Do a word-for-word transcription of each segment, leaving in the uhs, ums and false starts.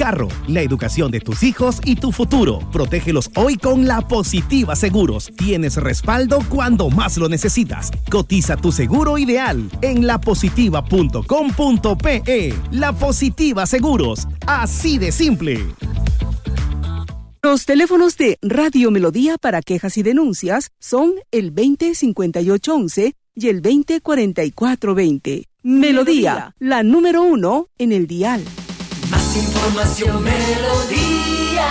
carro, la educación de tus hijos y tu futuro. Protégelos hoy con La Positiva Seguros. Tienes respaldo cuando más lo necesitas. Cotiza tu seguro ideal en la positiva punto com punto pe. La Positiva Seguros. Así de simple. Los teléfonos de Radio Melodía para quejas y denuncias son el veinte cincuenta y ocho once y el veinte cuarenta y cuatro veinte. Melodía, la número uno en el dial. Más información, Melodía.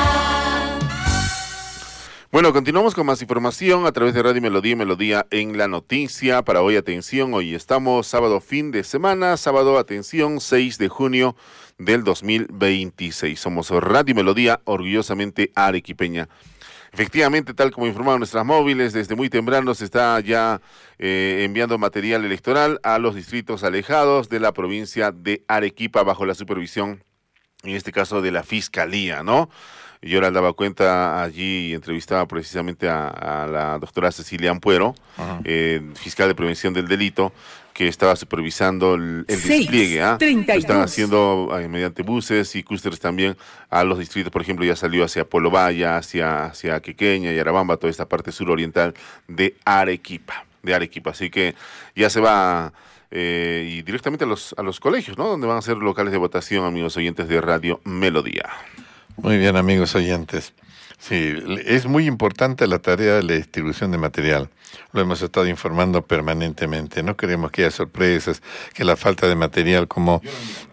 Bueno, continuamos con más información a través de Radio Melodía y Melodía en la noticia. Para hoy, atención, hoy estamos sábado fin de semana, sábado, atención, seis de junio del dos mil veintiséis. Somos Radio Melodía, orgullosamente arequipeña. Efectivamente, tal como informaron nuestras móviles, desde muy temprano se está ya eh, enviando material electoral a los distritos alejados de la provincia de Arequipa bajo la supervisión, en este caso, de la Fiscalía, ¿no? Yo ahora daba cuenta allí y entrevistaba precisamente a, a la doctora Cecilia Ampuero, eh, fiscal de prevención del delito, que estaba supervisando el, el despliegue. ¿ah? Lo están haciendo eh, mediante buses y clústeres también a los distritos. Por ejemplo, ya salió hacia Pueblo Vaya, hacia, hacia Quequeña, Yarabamba, toda esta parte suroriental de Arequipa, de Arequipa. Así que ya se va eh, y directamente a los, a los colegios, ¿no? Donde van a ser locales de votación, amigos oyentes de Radio Melodía. Muy bien, amigos oyentes. Sí, es muy importante la tarea de la distribución de material. Lo hemos estado informando permanentemente. No queremos que haya sorpresas, que la falta de material como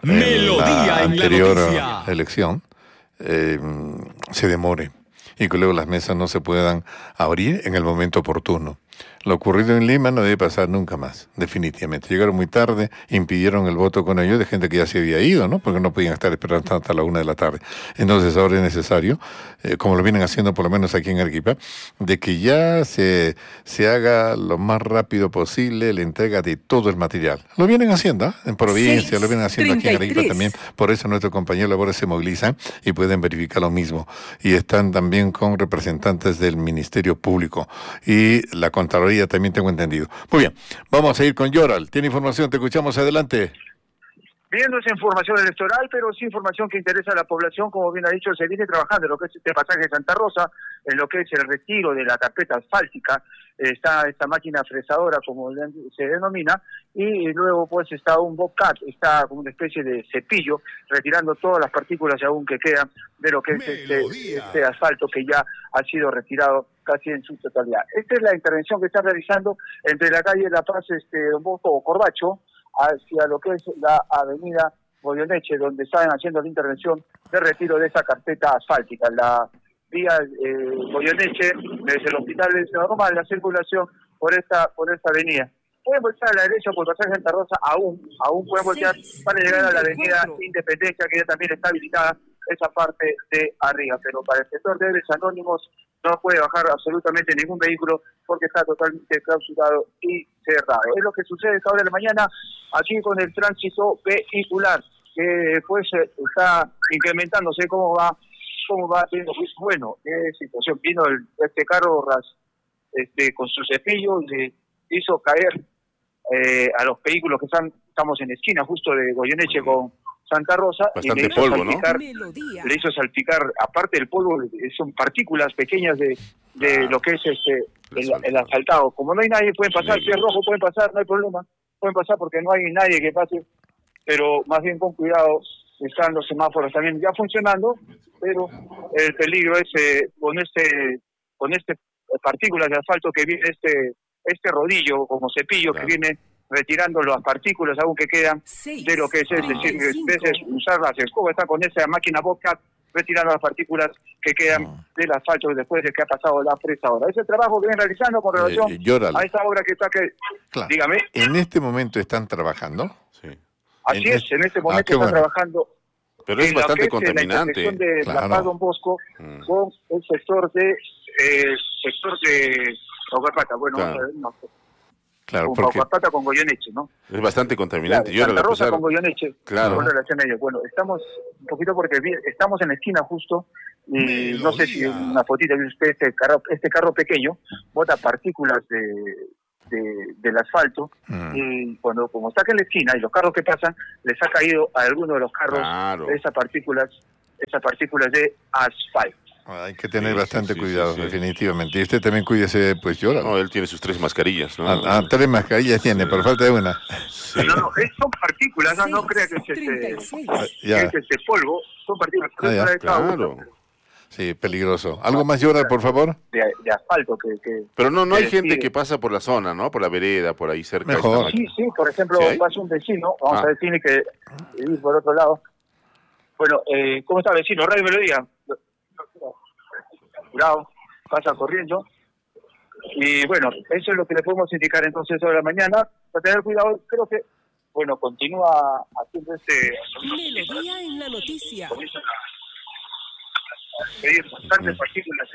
en la anterior elección eh, se demore y que luego las mesas no se puedan abrir en el momento oportuno. Lo ocurrido en Lima no debe pasar nunca más, definitivamente. Llegaron muy tarde, impidieron el voto con ellos de gente que ya se había ido, ¿no? Porque no podían estar esperando hasta la una de la tarde. Entonces ahora es necesario, eh, como lo vienen haciendo por lo menos aquí en Arequipa, de que ya se, se haga lo más rápido posible la entrega de todo el material. Lo vienen haciendo, ¿eh? En Providencia, seis, lo vienen haciendo treinta y tres. Aquí en Arequipa también. Por eso nuestros compañeros labores se movilizan y pueden verificar lo mismo. Y están también con representantes del Ministerio Público y la Contraloría, también tengo entendido. Muy bien, vamos a ir con Yoral. Tiene información, te escuchamos, adelante. Bien, no es información electoral, pero sí información que interesa a la población. Como bien ha dicho, se viene trabajando en lo que es este pasaje de Santa Rosa, en lo que es el retiro de la carpeta asfáltica. Está esta máquina fresadora, como se denomina, y luego pues está un bobcat, está como una especie de cepillo, retirando todas las partículas aún que quedan de lo que es este, este asfalto que ya ha sido retirado casi en su totalidad. Esta es la intervención que está realizando entre la calle La Paz, este, Don Bosco o Corbacho, hacia lo que es la avenida Goyeneche, donde están haciendo la intervención de retiro de esa carpeta asfáltica. La vía eh, Goyeneche, desde el hospital es normal la circulación por esta por esta avenida. Pueden voltear a la derecha por el pasaje de Santa Rosa, aún, aún pueden voltear para llegar a la avenida Independencia, que ya también está habilitada esa parte de arriba, pero para el sector de Héroes Anónimos no puede bajar absolutamente ningún vehículo porque está totalmente clausurado y cerrado. Es lo que sucede a esta hora de la mañana aquí con el tránsito vehicular, que pues está incrementándose. ¿Cómo va? ¿Cómo va? Bueno, qué situación. Vino el, este carro ras, este, con su cepillo y le hizo caer eh, a los vehículos que están estamos en la esquina justo de Goyeneche con Santa Rosa. Bastante y le hizo polvo, salpicar, ¿no? Le hizo salpicar, aparte del polvo, son partículas pequeñas de, de ah, lo que es este el, el asfaltado. Como no hay nadie, pueden pasar, sí. Si es rojo pueden pasar, no hay problema, pueden pasar porque no hay nadie que pase, pero más bien con cuidado. Están los semáforos también ya funcionando, pero el peligro es eh, con este con este partículas de asfalto que viene este este rodillo como cepillo, claro, que viene retirando las partículas aún que quedan de lo que es, es decir, veces usar las escobas, está con esa máquina Bobcat retirando las partículas que quedan no. del asfalto después de que ha pasado la fresadora. Ese trabajo que vienen realizando con relación eh, eh, a esta obra que está que... Claro. Dígame. ¿En este momento están trabajando? Sí. Así en es, es, en este momento ah, están bueno. trabajando. Pero es bastante es contaminante. La intersección de claro. La Paz Don Bosco mm. con el sector de eh, sector de Paucarpata. Bueno, claro. no, claro, con porque... Paucarpata con Goyeneche, ¿no? Es bastante contaminante. Claro, Yo Santa Rosa pesar... con Goyeneche. Claro. Con relación a ello. Bueno, estamos un poquito porque estamos en la esquina justo y Melodía. No sé si una fotita que usted este carro este carro pequeño bota partículas de De, del asfalto mm. y cuando como está acá en la esquina y los carros que pasan les ha caído a alguno de los carros claro. de esas partículas esas partículas de asfalto. Hay que tener Sí, bastante sí, sí, cuidado, sí, sí. definitivamente. Y usted también cuídese, pues llora. No, él tiene sus tres mascarillas, ¿no? Ah, ah, tres mascarillas tiene, pero falta de una. Sí. No, no, es- son partículas, no, no crea que es treinta y este, seis. Ah, que ya, es este polvo, son partículas Ah, ya. de, cada Claro. uno, sí, peligroso. ¿Algo más llora, por favor? de, de asfalto que, que Pero no, no hay que gente decide. que pasa por la zona, ¿no? Por la vereda, por ahí cerca. Mejor. de esta Sí, máquina. sí, por ejemplo, ¿Sí hay? pasa un vecino, vamos Ah. a ver, tiene que ir por otro lado. Bueno, eh, ¿cómo está vecino? Radio Melodía. Cuidado, pasa corriendo. Y bueno, eso es lo que le podemos indicar entonces hoy a la mañana. Para tener cuidado, creo que, bueno, continúa haciendo este... Melodía en la noticia. Comienzan a pedir bastantes partículas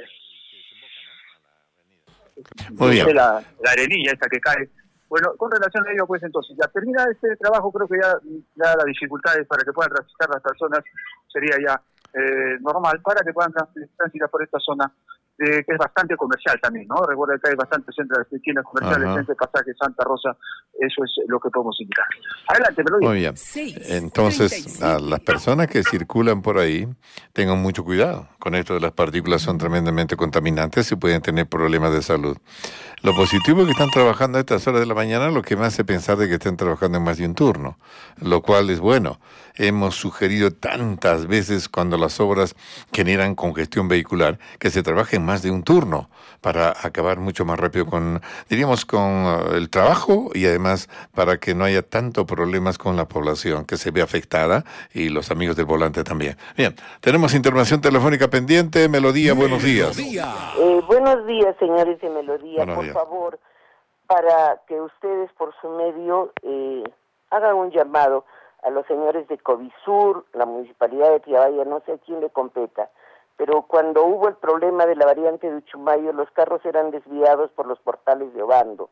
de, Muy bien. de la, la arenilla esta que cae. Bueno, con relación a ello, pues entonces, ya termina este trabajo, creo que ya, ya las dificultades para que puedan transitar las personas sería ya eh, normal, para que puedan trans- transitar por esta zona, eh, que es bastante comercial también, ¿no? Recuerda que hay bastantes centros de tiendas comerciales, Ajá. entre pasaje Santa Rosa, eso es lo que podemos indicar. Adelante, me lo digo. Muy bien. Seis, Entonces, treinta y siete. a las personas que circulan por ahí, tengan mucho cuidado. Con esto de las partículas son tremendamente contaminantes y pueden tener problemas de salud. Lo positivo es que están trabajando a estas horas de la mañana, lo que me hace pensar de que estén trabajando en más de un turno, lo cual es bueno. Hemos sugerido tantas veces cuando las obras generan congestión vehicular que se trabaje en más de un turno para acabar mucho más rápido con, diríamos, con uh, el trabajo y además para que no haya tanto problemas con la población que se ve afectada y los amigos del volante también. Bien, tenemos intervención telefónica pendiente. Melodía, buenos días. Eh, buenos días, señores de Melodía. Buenos por días. favor, para que ustedes por su medio eh, hagan un llamado a los señores de Covisur, la Municipalidad de Tiabaya, no sé a quién le competa, pero cuando hubo el problema de la variante de Uchumayo, los carros eran desviados por los portales de Obando.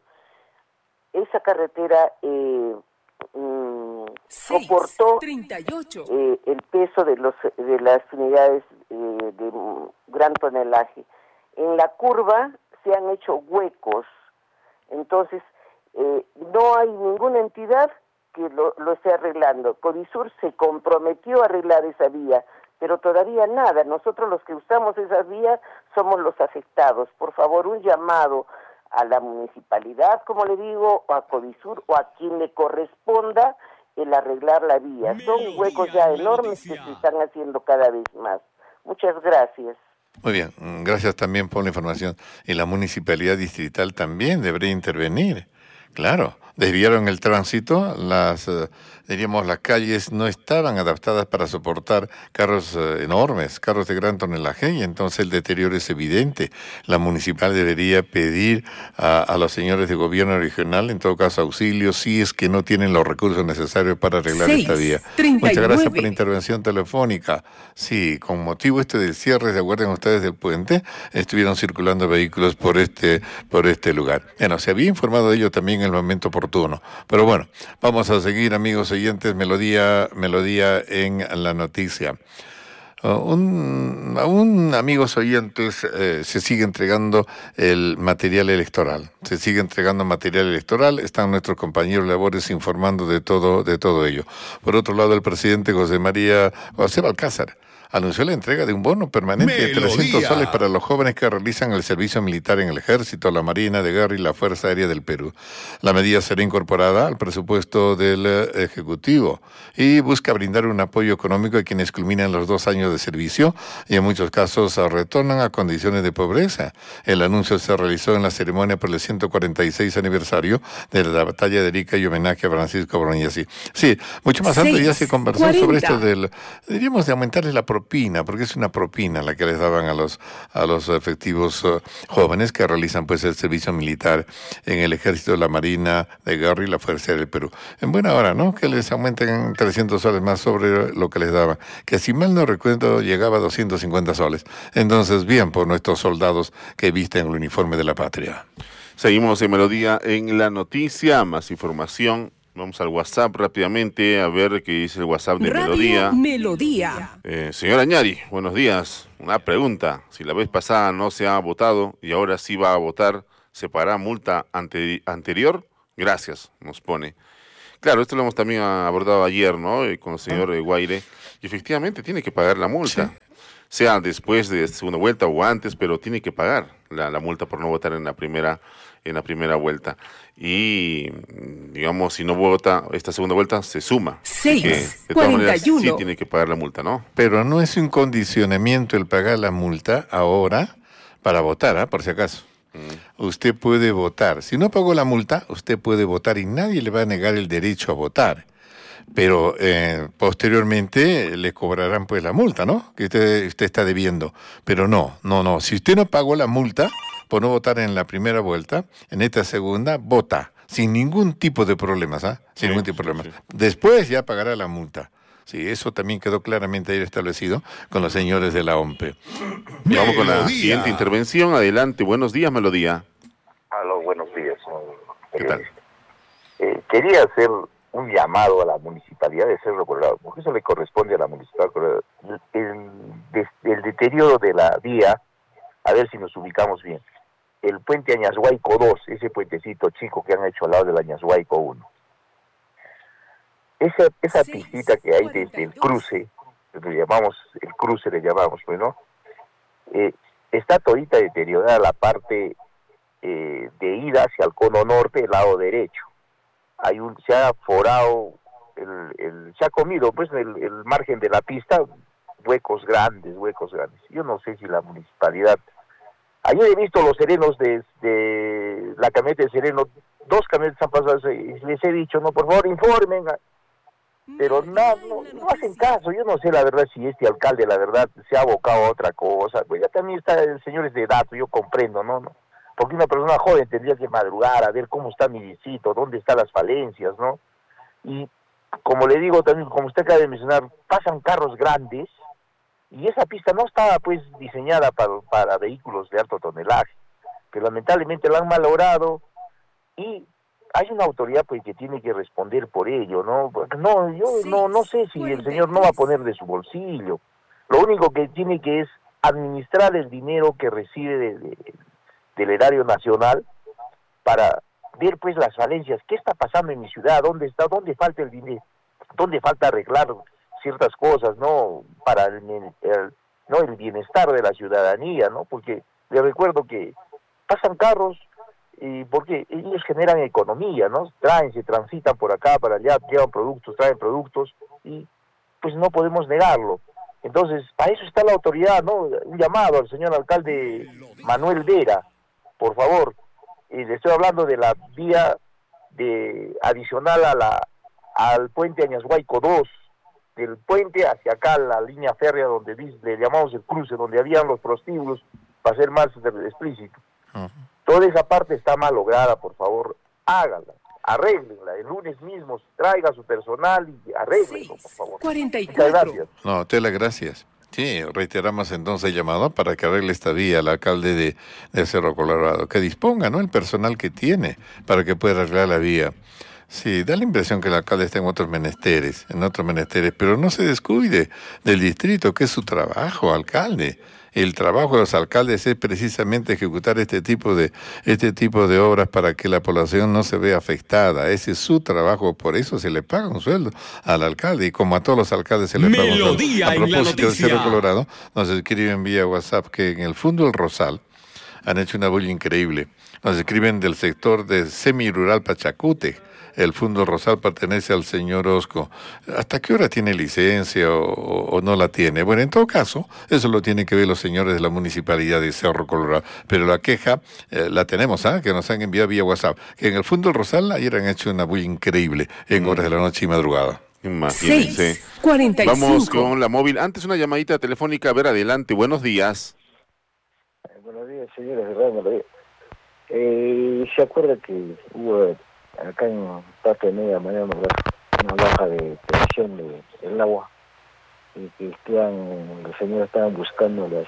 Esa carretera eh, mm, Seis, soportó treinta y ocho. eh, el peso de los de las unidades eh, de mm, gran tonelaje. En la curva se han hecho huecos, entonces eh, no hay ninguna entidad que lo, lo esté arreglando. Covisur se comprometió a arreglar esa vía, pero todavía nada. Nosotros los que usamos esa vía somos los afectados. Por favor, un llamado a la municipalidad, como le digo, o a Covisur, o a quien le corresponda el arreglar la vía. Son huecos ya enormes que se están haciendo cada vez más. Muchas gracias. Muy bien, mm, gracias también por la información. Y la municipalidad distrital también debería intervenir. Claro, desviaron el tránsito, las, eh, diríamos, las calles no estaban adaptadas para soportar carros eh, enormes, carros de gran tonelaje, y entonces el deterioro es evidente. La municipal debería pedir a, a los señores de gobierno regional, en todo caso, auxilio, si es que no tienen los recursos necesarios para arreglar Seis, esta vía. treinta y Muchas gracias por nueve. la intervención telefónica. Sí, con motivo este del cierre, ¿se acuerdan ustedes del puente? Estuvieron circulando vehículos por este, por este lugar. Bueno, se había informado de ello también en el momento oportuno. Pero bueno, vamos a seguir, amigos oyentes, Melodía, Melodía en la noticia. Uh, un, aún, amigos oyentes, eh, se sigue entregando el material electoral. Se sigue entregando material electoral. Están nuestros compañeros de labores informando de todo, de todo ello. Por otro lado, el presidente José María José Balcázar anunció la entrega de un bono permanente de trescientos soles para los jóvenes que realizan el servicio militar en el Ejército, la Marina de Guerra y la Fuerza Aérea del Perú. La medida será incorporada al presupuesto del eh, Ejecutivo y busca brindar un apoyo económico a quienes culminan los dos años de servicio y en muchos casos eh, retornan a condiciones de pobreza. El anuncio se realizó en la ceremonia por el ciento cuarenta y seis aniversario de la batalla de Arica y homenaje a Francisco Broñesi. Sí, mucho más antes ya se conversó Seis, sobre esto cuarenta. del, diríamos, de aumentarles la propina, porque es una propina la que les daban a los a los efectivos uh, jóvenes que realizan pues el servicio militar en el Ejército, la Marina de Guerra y la Fuerza Aérea del Perú. En buena hora, ¿no? Que les aumenten trescientos soles más sobre lo que les daban, que si mal no recuerdo llegaba a doscientos cincuenta soles. Entonces, bien por nuestros soldados que visten el uniforme de la patria. Seguimos en Melodía en la noticia, más información. Vamos al WhatsApp rápidamente a ver qué dice el WhatsApp de Radio Melodía. Melodía. Eh, señor Añari, buenos días. Una pregunta. Si la vez pasada no se ha votado y ahora sí va a votar, ¿se pagará multa ante, anterior? Gracias, nos pone. Claro, esto lo hemos también abordado ayer, ¿no? Eh, Con el señor eh, Guaire, y efectivamente tiene que pagar la multa. Sí. Sea después de segunda vuelta o antes, pero tiene que pagar la, la multa por no votar en la primera en la primera vuelta. Y, digamos, si no vota esta segunda vuelta, se suma. Así que, seis, de todas cuarenta maneras, y uno. sí tiene que pagar la multa, ¿no? Pero no es un condicionamiento el pagar la multa ahora para votar, ¿ah? Por si acaso. Mm. Usted puede votar. Si no pagó la multa, usted puede votar y nadie le va a negar el derecho a votar. Pero eh, posteriormente le cobrarán pues la multa, ¿no? Que usted, usted está debiendo. Pero no, no, no. Si usted no pagó la multa por no votar en la primera vuelta, en esta segunda, vota. Sin ningún tipo de problemas, ¿ah? Sin Sí, ningún tipo de sí, problemas. sí. Después ya pagará la multa. Sí, eso también quedó claramente ahí establecido con los señores de la O M P E. Y vamos con la Melodía. siguiente intervención. Adelante. Buenos días, Melodía. Aló, buenos días. señor ¿Qué tal? periodista. Eh, quería hacer un llamado a la municipalidad de Cerro Colorado, porque eso le corresponde a la municipalidad Colorado. El, el, el deterioro de la vía, a ver si nos ubicamos bien. El puente Añashuayco dos, ese puentecito chico que han hecho al lado del Añashuayco uno. Esa, esa pistita que hay desde el cruce, le llamamos, el cruce le llamamos, pues, ¿no? Eh, está todita deteriorada la parte eh, de ida hacia el cono norte, el lado derecho. Hay un, se ha forado, el, el, se ha comido pues el, el margen de la pista, huecos grandes, huecos grandes. Yo no sé si la municipalidad, ayer he visto los serenos de, de la camioneta de sereno, dos camionetas han pasado, y les he dicho, no, por favor informen, pero no, no, no hacen caso. Yo no sé la verdad si este alcalde la verdad se ha abocado a otra cosa. Pues ya también está el señor es de dato, yo comprendo, ¿no? ¿no? Porque una persona joven tendría que madrugar a ver cómo está mi distrito, dónde están las falencias, ¿no? Y como le digo también, como usted acaba de mencionar, pasan carros grandes y esa pista no estaba pues diseñada para, para vehículos de alto tonelaje, que lamentablemente la han malogrado y hay una autoridad pues que tiene que responder por ello, ¿no? No, yo no no sé si el señor no va a poner de su bolsillo. Lo único que tiene que es administrar el dinero que recibe de, de, del erario nacional para ver pues las falencias, qué está pasando en mi ciudad, dónde está, dónde falta el dinero, dónde falta arreglar ciertas cosas, ¿no? Para el, el, no el bienestar de la ciudadanía, ¿no? Porque le recuerdo que pasan carros y porque ellos generan economía, ¿no? Traen, se transitan por acá, para allá, llevan productos, traen productos y pues no podemos negarlo. Entonces, para eso está la autoridad, ¿no? Un llamado al señor alcalde Manuel Vera, por favor, y le estoy hablando de la vía de adicional a la al puente Añashuayco dos, del puente hacia acá, la línea férrea donde le llamamos el cruce, donde habían los prostíbulos, para ser más explícito. Uh-huh. Toda esa parte está mal lograda, por favor, háganla, arréglenla. El lunes mismo traiga su personal y arréglenlo, por favor. cuarenta y cuatro. Muchas gracias. No, te las gracias. Sí, reiteramos entonces el llamado para que arregle esta vía al alcalde de, de Cerro Colorado, que disponga, ¿no?, el personal que tiene para que pueda arreglar la vía. Sí, da la impresión que el alcalde está en otros menesteres, en otros menesteres, pero no se descuide del distrito, que es su trabajo, alcalde. El trabajo de los alcaldes es precisamente ejecutar este tipo de este tipo de obras para que la población no se vea afectada. Ese es su trabajo, por eso se le paga un sueldo al alcalde y como a todos los alcaldes se le paga un sueldo. Melodía A en la propósito de Cerro noticia. Colorado, nos escriben vía WhatsApp que en el Fundo El Rosal han hecho una bulla increíble. Nos escriben del sector de semi-rural Pachacute. El Fundo Rosal pertenece al señor Osco. ¿Hasta qué hora tiene licencia o, o no la tiene? Bueno, en todo caso, eso lo tienen que ver los señores de la Municipalidad de Cerro Colorado. Pero la queja eh, la tenemos, ¿ah? Que nos han enviado vía WhatsApp. Que en el Fundo Rosal ayer han hecho una bulla increíble en horas de la noche y madrugada. Imagínense. seis, cuarenta y cinco. Vamos con la móvil. Antes una llamadita telefónica. A ver, adelante. Buenos días. Eh, buenos días, señores de Radio Melodía. Eh, ¿Se acuerda que hubo acá en parte de media mañana una baja de tensión de, del agua y que estaban, los señores estaban buscando las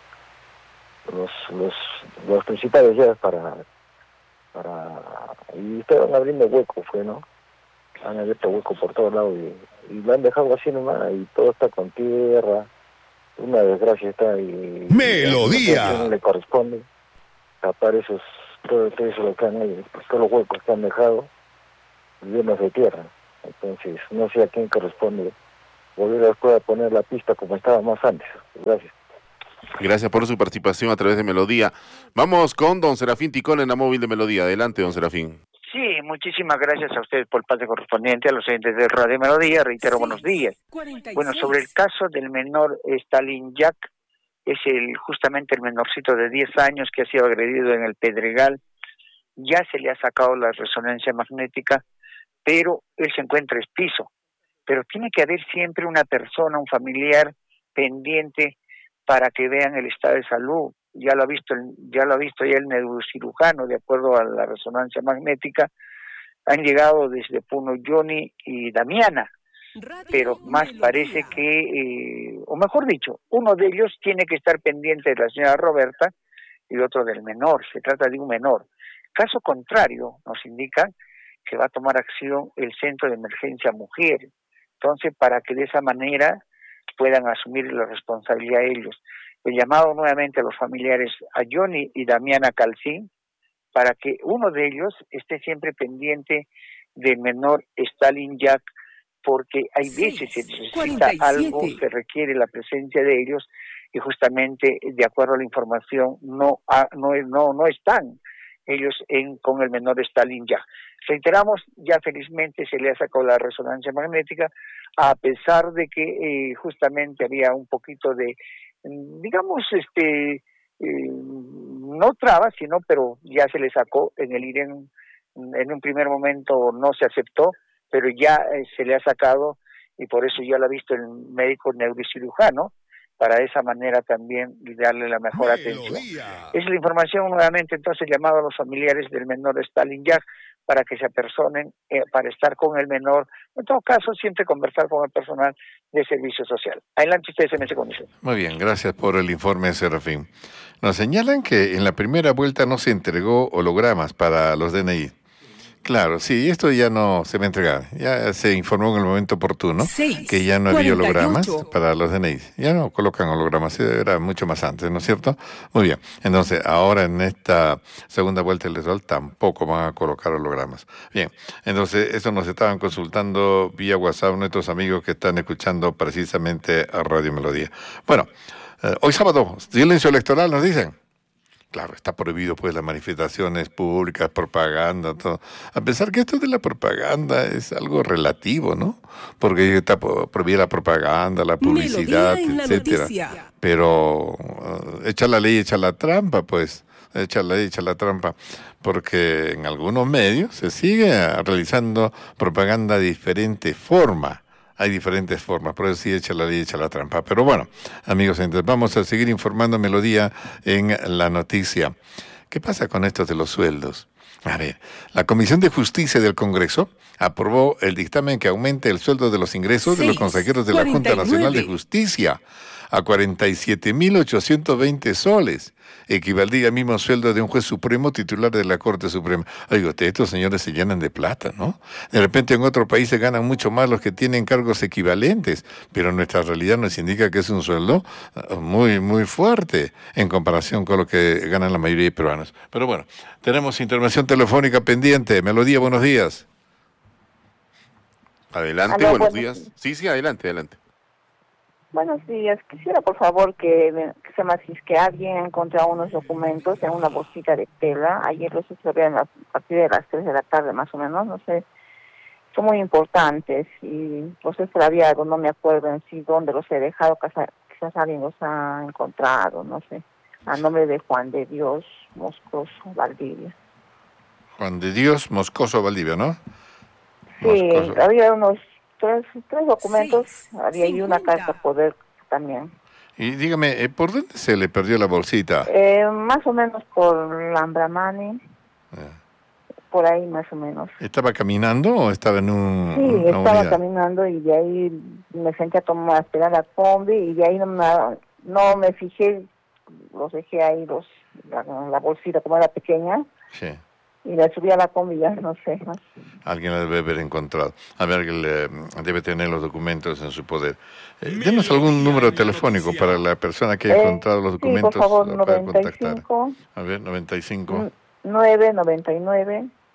los los los principales llaves para para y estaban abriendo huecos, fue, ¿no? Han abierto huecos por todos lados y, y lo han dejado así nomás y todo está con tierra, una desgracia está y Melodía. Y no le corresponde tapar esos todo, todo eso lo que han ahí, pues, todos los huecos que han dejado llenos de tierra. Entonces, no sé a quién corresponde volver a la escuela a poner la pista como estaba más antes. Gracias. Gracias por su participación a través de Melodía. Vamos con don Serafín Ticón en la móvil de Melodía. Adelante, don Serafín. Sí, muchísimas gracias a ustedes por el pase correspondiente, a los oyentes de Radio Melodía, reitero, sí, buenos días. cuarenta y seis. Bueno, sobre el caso del menor Stalin Jack, es el justamente el menorcito de diez años que ha sido agredido en el Pedregal, ya se le ha sacado la resonancia magnética, pero él se encuentra espiso, pero tiene que haber siempre una persona, un familiar pendiente para que vean el estado de salud. Ya lo ha visto, ya lo ha visto ya el neurocirujano, de acuerdo a la resonancia magnética. Han llegado desde Puno Johnny y Damiana, pero más parece que, eh, o mejor dicho, uno de ellos tiene que estar pendiente de la señora Roberta y otro del menor. Se trata de un menor. Caso contrario, nos indican que va a tomar acción el Centro de Emergencia Mujer. Entonces, para que de esa manera puedan asumir la responsabilidad ellos. El llamado nuevamente a los familiares, a Johnny y Damiana Calcín, para que uno de ellos esté siempre pendiente del menor Stalin Jack, porque hay veces se necesita algo que requiere la presencia de ellos y justamente de acuerdo a la información no ha, no no no están ellos en con el menor Stalin Jack. Reiteramos, ya felizmente se le ha sacado la resonancia magnética, a pesar de que eh, justamente había un poquito de, digamos, este, eh, no trabas, sino, pero ya se le sacó en el I R E M, en un primer momento no se aceptó, pero ya eh, se le ha sacado y por eso ya lo ha visto el médico neurocirujano, para de esa manera también darle la mejor atención. Es la información nuevamente, entonces llamado a los familiares del menor Stalin Jack para que se apersonen, eh, para estar con el menor. En todo caso, siempre conversar con el personal de servicio social. Adelante ustedes en esa condición. Muy bien, gracias por el informe, Serafín. Nos señalan que en la primera vuelta no se entregó hologramas para los D N I. Claro, sí, esto ya no se va a entregar. Ya se informó en el momento oportuno seis, que ya no había hologramas para los D N I. Ya no colocan hologramas, era mucho más antes, ¿no es cierto? Muy bien, entonces ahora en esta segunda vuelta electoral tampoco van a colocar hologramas. Bien, entonces eso nos estaban consultando vía WhatsApp nuestros amigos que están escuchando precisamente a Radio Melodía. Bueno, eh, hoy sábado, silencio electoral, nos dicen. Claro, está prohibido pues las manifestaciones públicas, propaganda, todo. A pesar que esto de la propaganda es algo relativo, ¿no? Porque está prohibida la propaganda, la publicidad, etcétera. Pero uh, echa la ley, echa la trampa, pues. Echa la ley, echa la trampa. Porque en algunos medios se sigue realizando propaganda de diferente forma. Hay diferentes formas, por eso sí echa la ley, echa la trampa. Pero bueno, amigos, entonces vamos a seguir informando Melodía en la noticia. ¿Qué pasa con esto de los sueldos? A ver, la Comisión de Justicia del Congreso aprobó el dictamen que aumente el sueldo de los ingresos seis, de los consejeros de la Junta Nacional de Justicia a cuarenta y siete mil ochocientos veinte soles, equivaldría al mismo sueldo de un juez supremo titular de la Corte Suprema. Oiga, estos señores se llenan de plata, ¿no? De repente en otro país se ganan mucho más los que tienen cargos equivalentes, pero nuestra realidad nos indica que es un sueldo muy, muy fuerte en comparación con lo que ganan la mayoría de peruanos. Pero bueno, tenemos intervención telefónica pendiente. Melodía, buenos días. Adelante, Aló, buenos bueno. días. Sí, sí, adelante, adelante. Buenos días. Quisiera, por favor, que, que se me asiste que alguien ha encontrado unos documentos en una bolsita de tela. Ayer los estuve a partir de las tres de la tarde, más o menos. No sé, son muy importantes. Y pues todavía algo, no me acuerdo en sí dónde los he dejado. Quizás, quizás alguien los ha encontrado, no sé. A nombre de Juan de Dios Moscoso Valdivia. Juan de Dios Moscoso Valdivia, ¿no? Sí, Moscoso. había unos tres, tres documentos, sí, había ahí una carta poder también. Y dígame, ¿por dónde se le perdió la bolsita? Eh, más o menos por Lambramani, Eh. por ahí más o menos. ¿Estaba caminando o estaba en un Sí, una estaba unidad? caminando y de ahí me senté a tomar, a esperar la combi y de ahí no me, no me fijé, los dejé ahí, los la, la bolsita como era pequeña. Sí. Y la subí a la combi, ya no sé. ¿no? Alguien la debe haber encontrado. A ver, que le, debe tener los documentos en su poder. Eh, denos algún número telefónico para la persona que ha Eh, encontrado los documentos. sí, por favor, la pueda noventa y contactar. cinco A ver, noventa y cinco. nueve noventa y nueve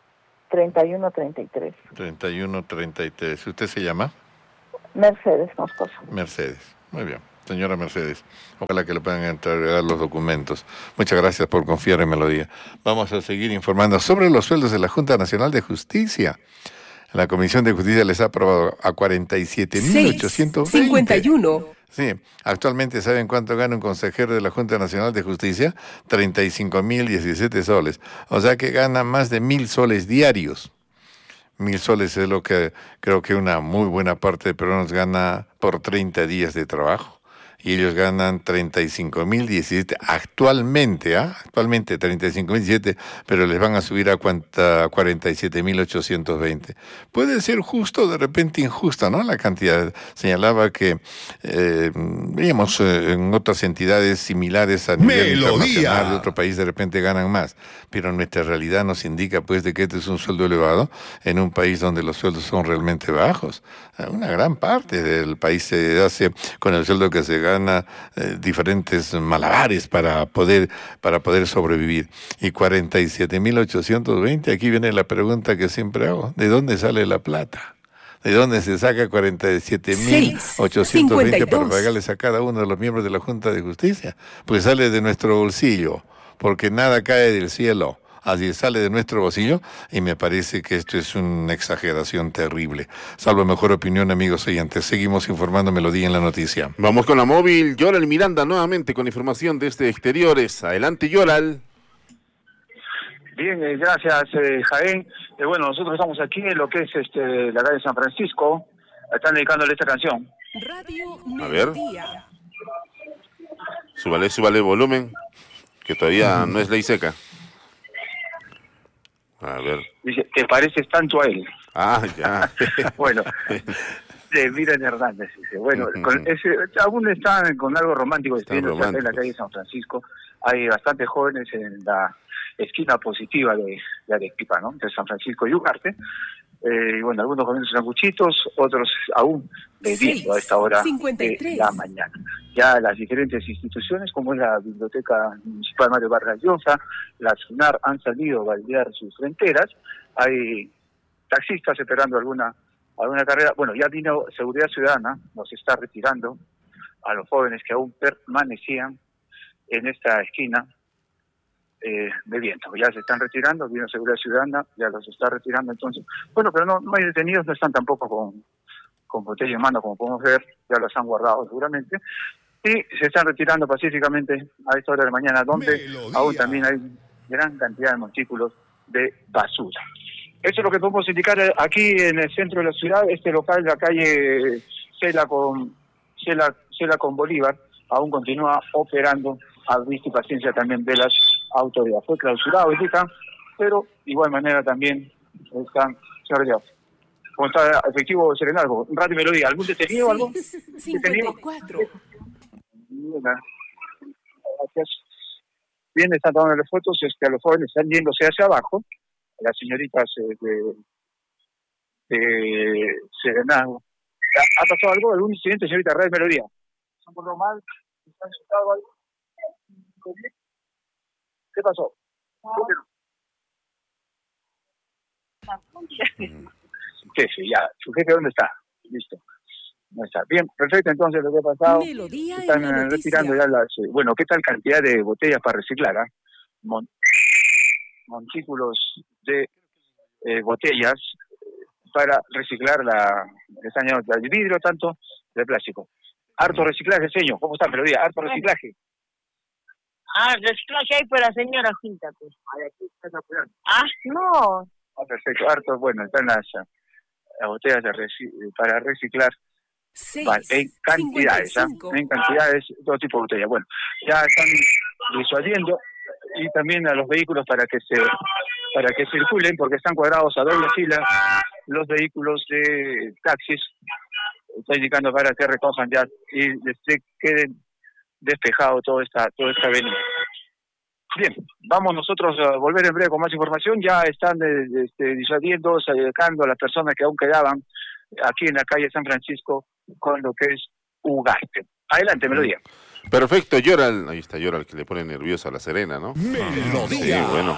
treinta y uno treinta y tres. treinta y uno treinta y tres. ¿Usted se llama? Mercedes Moscoso. Mercedes. Muy bien. Señora Mercedes, ojalá que le puedan entregar los documentos. Muchas gracias por confiar en Melodía. Vamos a seguir informando sobre los sueldos de la Junta Nacional de Justicia. La Comisión de Justicia les ha aprobado a cuarenta y siete mil ochocientos veinte. cincuenta y uno. Sí, actualmente ¿saben cuánto gana un consejero de la Junta Nacional de Justicia? treinta y cinco mil diecisiete soles. O sea que gana más de mil soles diarios. Mil soles es lo que creo que una muy buena parte de peruanos gana por treinta días de trabajo. Y ellos ganan treinta y cinco mil diecisiete actualmente, ¿ah? Actualmente treinta y cinco mil diecisiete, pero les van a subir a cuarenta y siete mil ochocientos veinte. Puede ser justo, de repente injusta, ¿no? La cantidad. Señalaba que eh, veíamos eh, en otras entidades similares a nivel internacional de otro país de repente ganan más, pero nuestra realidad nos indica pues de que este es un sueldo elevado en un país donde los sueldos son realmente bajos. Una gran parte del país se hace con el sueldo que se gana gana eh, diferentes malabares para poder para poder sobrevivir. Y cuarenta y siete mil ochocientos veinte, aquí viene la pregunta que siempre hago, ¿de dónde sale la plata? ¿De dónde se saca cuarenta y siete mil ochocientos veinte para pagarles a cada uno de los miembros de la Junta de Justicia? Pues sale de nuestro bolsillo, porque nada cae del cielo. Así sale de nuestro bolsillo y me parece que esto es una exageración terrible. Salvo mejor opinión, amigos oyentes. Seguimos informando Melodía en la noticia. Vamos con la móvil. Yoral Miranda nuevamente con información desde exteriores. Adelante, Yoral. Bien, eh, gracias, eh, Jaén. Eh, bueno, nosotros estamos aquí en lo que es este la calle San Francisco. Están dedicándole esta canción. Radio A ver. Melodía. Súbale, súbale el volumen, que todavía no es ley seca. A ver. Dice, te pareces tanto a él. Ah, ya. Bueno, de Miren Hernández, dice. Bueno, con ese, aún están con algo romántico en la calle San Francisco. Hay bastantes jóvenes en la esquina positiva de, de Arequipa, ¿no? De San Francisco y Ugarte. Eh, y bueno, algunos comiendo sanguchitos, otros aún bebiendo a esta hora de la mañana. Ya las diferentes instituciones, como es la Biblioteca Municipal Mario Vargas Llosa, la SUNAR, han salido a validar sus fronteras. Hay taxistas esperando alguna alguna carrera. Bueno, ya vino Seguridad Ciudadana, nos está retirando a los jóvenes que aún permanecían en esta esquina eh, bebiendo. Ya se están retirando, vino Seguridad Ciudadana, ya los está retirando. Entonces, bueno, pero no, no hay detenidos, no están tampoco con, con botella en mano, como podemos ver, ya los han guardado seguramente. Y se están retirando pacíficamente a esta hora de la mañana, donde Melodía. Aún también hay gran cantidad de montículos de basura. Eso es lo que podemos indicar aquí en el centro de la ciudad. Este local, la calle Cela con, Cela, Cela con Bolívar, aún continúa operando a vista y paciencia también de las autoridades. Fue clausurado, indican, pero de igual manera también están cerrados. ¿Cómo está efectivo Serenazgo? Radio Melodía, ¿algún detenido o algo? cincuenta y cuatro. Gracias. Bien, están tomando las fotos, este, a los jóvenes están yéndose hacia abajo, las señoritas eh, de, de Serenazgo. ¿Ha pasado algo? ¿Algún incidente, señorita Radio Melodía? ¿Se han portado mal? ¿Se han insultado algo? ¿Qué pasó? Jefe, ya. ¿Su jefe dónde está? Listo. No está. Bien, perfecto. Entonces, lo que ha pasado, Melodía están eh, retirando ya las... Eh, bueno, ¿qué tal cantidad de botellas para reciclar? ¿eh? Mon montículos de eh, botellas para reciclar la... Están llenos de vidrio, tanto de plástico. Harto reciclaje, señor. ¿Cómo está, Melodía? Harto reciclaje. Ah, reciclaje hay para la señora Junta, pues. Ah, no. Ah, perfecto. Harto, bueno, están las, las botellas de reci para reciclar. Seis, vale, en cantidades, ¿ah? En cantidades, todo tipo de botellas. Bueno, ya están disuadiendo y también a los vehículos para que se para que circulen, porque están cuadrados a doble fila los vehículos de taxis. Está indicando para que recojan ya y les queden despejado toda esta toda esta avenida. Bien, vamos nosotros a volver en breve con más información. Ya están eh, este, disuadiendo, sacando a las personas que aún quedaban aquí en la calle San Francisco con lo que es Ugarte. Adelante, Melodía. Perfecto, Yoral. Ahí está Yoral, que le pone nervioso a la Serena, ¿no? Melodía. Sí, bueno.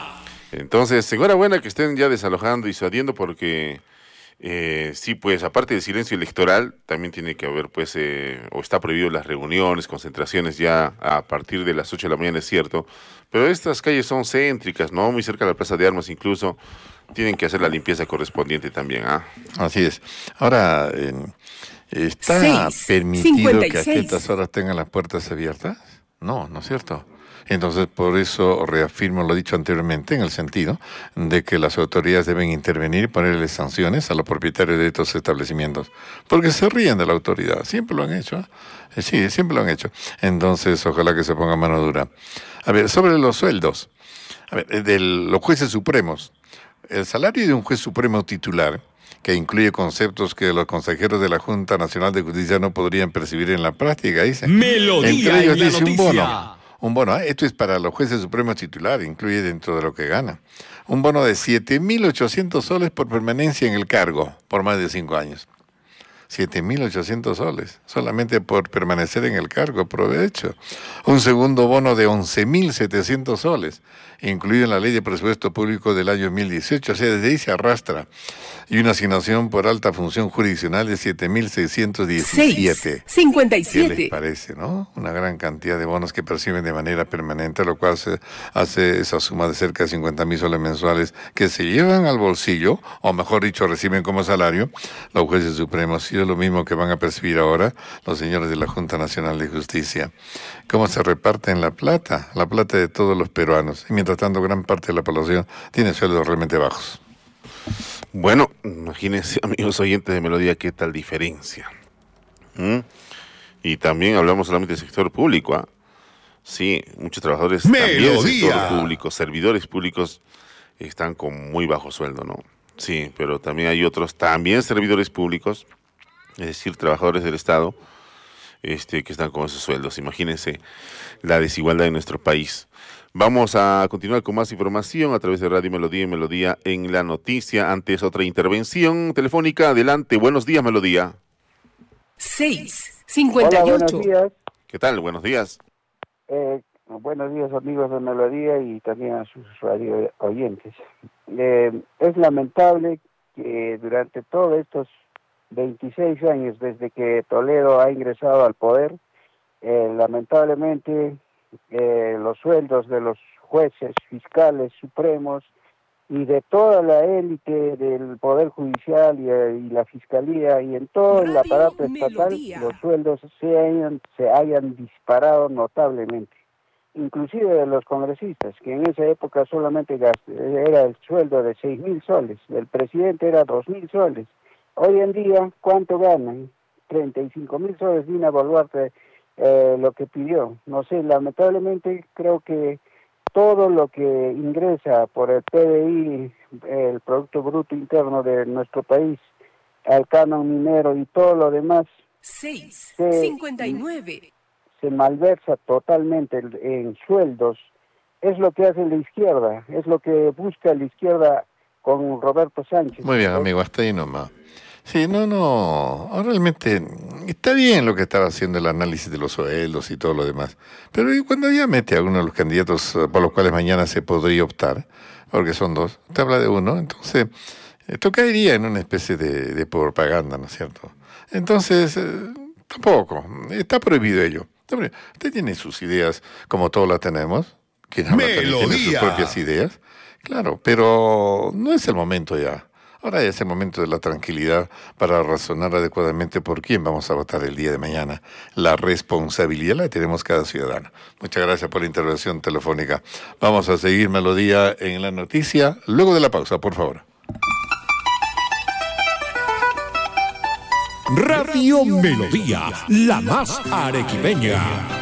Entonces, enhorabuena que estén ya desalojando y disuadiendo porque... Eh, sí, pues aparte del silencio electoral, también tiene que haber, pues, eh, o está prohibido las reuniones, concentraciones ya a partir de las ocho de la mañana, es cierto, pero estas calles son céntricas, ¿no? Muy cerca de la Plaza de Armas incluso, tienen que hacer la limpieza correspondiente también, ¿ah? Así es. Ahora, eh, ¿está Seis, permitido cincuenta y que a seis. estas horas tengan las puertas abiertas? No, no es cierto. Entonces, por eso reafirmo lo dicho anteriormente, en el sentido de que las autoridades deben intervenir y ponerle sanciones a los propietarios de estos establecimientos, porque se ríen de la autoridad, siempre lo han hecho, ¿eh? Sí, siempre lo han hecho. Entonces, ojalá que se ponga mano dura. A ver, sobre los sueldos, a ver, de los jueces supremos, el salario de un juez supremo titular, que incluye conceptos que los consejeros de la Junta Nacional de Justicia no podrían percibir en la práctica, dice. Melodía Entre ellos en la dice un noticia. bono. Un bono, ¿eh? Esto es para los jueces supremos titulares, incluye dentro de lo que gana. Un bono de siete mil ochocientos soles por permanencia en el cargo por más de cinco años. siete mil ochocientos soles, solamente por permanecer en el cargo, provecho. Un segundo bono de once mil setecientos soles, incluido en la Ley de Presupuesto Público del año dos mil dieciocho, o sea, desde ahí se arrastra. Y una asignación por alta función jurisdiccional de siete mil seiscientos diecisiete. seis, cincuenta y ¿Qué siete. les parece, no? Una gran cantidad de bonos que perciben de manera permanente, lo cual se hace esa suma de cerca de cincuenta mil soles mensuales que se llevan al bolsillo, o mejor dicho, reciben como salario los jueces supremos. Y es lo mismo que van a percibir ahora los señores de la Junta Nacional de Justicia. ¿Cómo se reparten la plata? La plata de todos los peruanos. Y mientras tanto, gran parte de la población tiene sueldos realmente bajos. Bueno, imagínense, amigos oyentes de Melodía, qué tal diferencia. ¿Mm? Y también hablamos solamente del sector público, ¿ah? Sí, muchos trabajadores también del sector público, servidores públicos, están con muy bajo sueldo, ¿no? Sí, pero también hay otros, también servidores públicos, es decir, trabajadores del Estado, este, que están con esos sueldos. Imagínense la desigualdad en nuestro país. Vamos a continuar con más información a través de Radio Melodía y Melodía en la noticia. Antes, otra intervención telefónica. Adelante. Buenos días, Melodía. seis, cincuenta y ocho. Hola, buenos días. ¿Qué tal? Buenos días. Eh, buenos días, amigos de Melodía y también a sus radio oyentes. Eh, es lamentable que durante todos estos veintiséis años desde que Toledo ha ingresado al poder, eh, lamentablemente eh, los sueldos de los jueces, fiscales supremos y de toda la élite del Poder Judicial y, eh, y la Fiscalía y en todo el aparato estatal, Melodía. los sueldos se hayan, se hayan disparado notablemente. Inclusive de los congresistas, que en esa época solamente gast- era el sueldo de seis mil soles, del presidente era dos mil soles. Hoy en día, ¿cuánto ganan? treinta y cinco mil soles. Dina Boluarte eh, lo que pidió. No sé, lamentablemente creo que todo lo que ingresa por el P D I, el Producto Bruto Interno de nuestro país, al canon minero y todo lo demás, seis, se, cincuenta y nueve. se malversa totalmente en, en sueldos. Es lo que hace la izquierda, es lo que busca la izquierda con Roberto Sánchez. Muy bien, amigo, hasta ahí nomás. Sí, no, no, realmente está bien lo que estaba haciendo el análisis de los sueldos y todo lo demás, pero cuando ya mete a uno de los candidatos eh, por los cuales mañana se podría optar, porque son dos, te habla de uno, entonces esto caería en una especie de, de propaganda, ¿no es cierto? Entonces, eh, tampoco, está prohibido ello. Usted tiene sus ideas, como todos las tenemos, quien habla también tiene sus propias ideas, claro, pero no es el momento ya. Ahora es el momento de la tranquilidad para razonar adecuadamente por quién vamos a votar el día de mañana. La responsabilidad la tenemos cada ciudadano. Muchas gracias por la intervención telefónica. Vamos a seguir Melodía en la noticia luego de la pausa, por favor. Radio Melodía, la más arequipeña.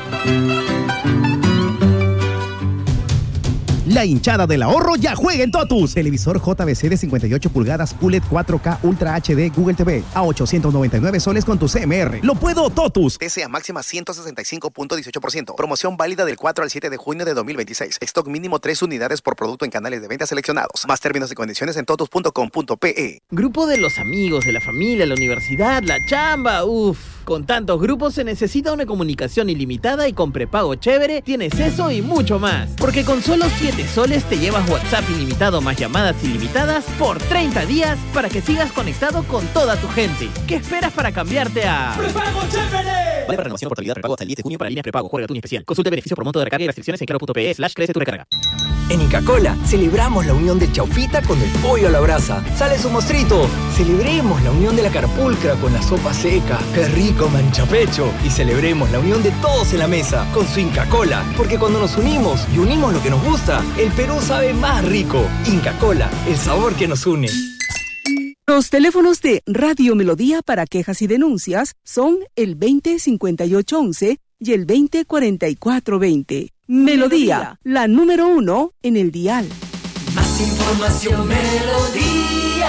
La hinchada del ahorro ya juega en Totus. Televisor J V C de cincuenta y ocho pulgadas U L E D cuatro K Ultra H D Google T V a ochocientos noventa y nueve soles con tu C M R. ¡Lo puedo, Totus! T C A máxima ciento sesenta y cinco punto dieciocho por ciento. Promoción válida del cuatro al siete de junio de dos mil veintiséis. Stock mínimo tres unidades por producto en canales de venta seleccionados. Más términos y condiciones en totus punto com punto pe. Grupo de los amigos, de la familia, la universidad, la chamba, uff. Con tantos grupos se necesita una comunicación ilimitada y con prepago chévere tienes eso y mucho más. Porque con solo siete veinte soles te llevas WhatsApp ilimitado más llamadas ilimitadas por treinta días para que sigas conectado con toda tu gente. ¿Qué esperas para cambiarte a ¡Prepago chévere! Vale para renovación, portabilidad, repago hasta el diez de junio para líneas prepago, juega tu especial. Consulta beneficios por monto de recarga y restricciones en claro.pe slash crece tu recarga. En Inca Kola celebramos la unión del chaufita con el pollo a la brasa. ¡Sale su mostrito! Celebremos la unión de la carapulcra con la sopa seca. ¡Qué rico manchapecho! Y celebremos la unión de todos en la mesa con su Inca Kola. Porque cuando nos unimos y unimos lo que nos gusta, el Perú sabe más rico. Inca Kola, el sabor que nos une. Los teléfonos de Radio Melodía para quejas y denuncias son el veinte cincuenta y ocho once y el veinte cuarenta y cuatro veinte. Melodía, la número uno en el dial. Más información, Melodía.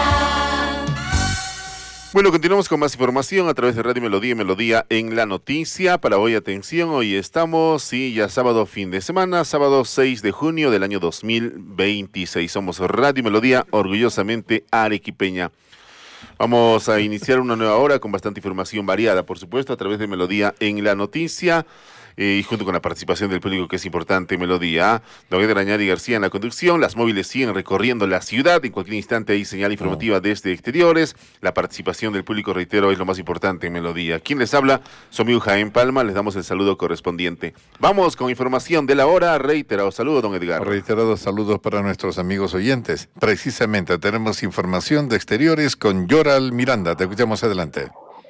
Bueno, continuamos con más información a través de Radio Melodía y Melodía en la noticia. Para hoy, atención, hoy estamos, sí, ya sábado, fin de semana, sábado seis de junio del año dos mil veintiséis. Somos Radio Melodía, orgullosamente arequipeña. Vamos a iniciar una nueva hora con bastante información variada, por supuesto, a través de Melodía en la noticia. Eh, y junto con la participación del público, que es importante, Melodía. Don Edgar Añari García en la conducción. Las móviles siguen recorriendo la ciudad. En cualquier instante hay señal informativa desde exteriores. La participación del público, reitero, es lo más importante en Melodía. ¿Quién les habla? Su amigo Jaén Palma. Les damos el saludo correspondiente. Vamos con información de la hora. Reiterado saludo, don Edgar. Reiterados saludos para nuestros amigos oyentes. Precisamente tenemos información de exteriores con Yoral Miranda. Te escuchamos, adelante.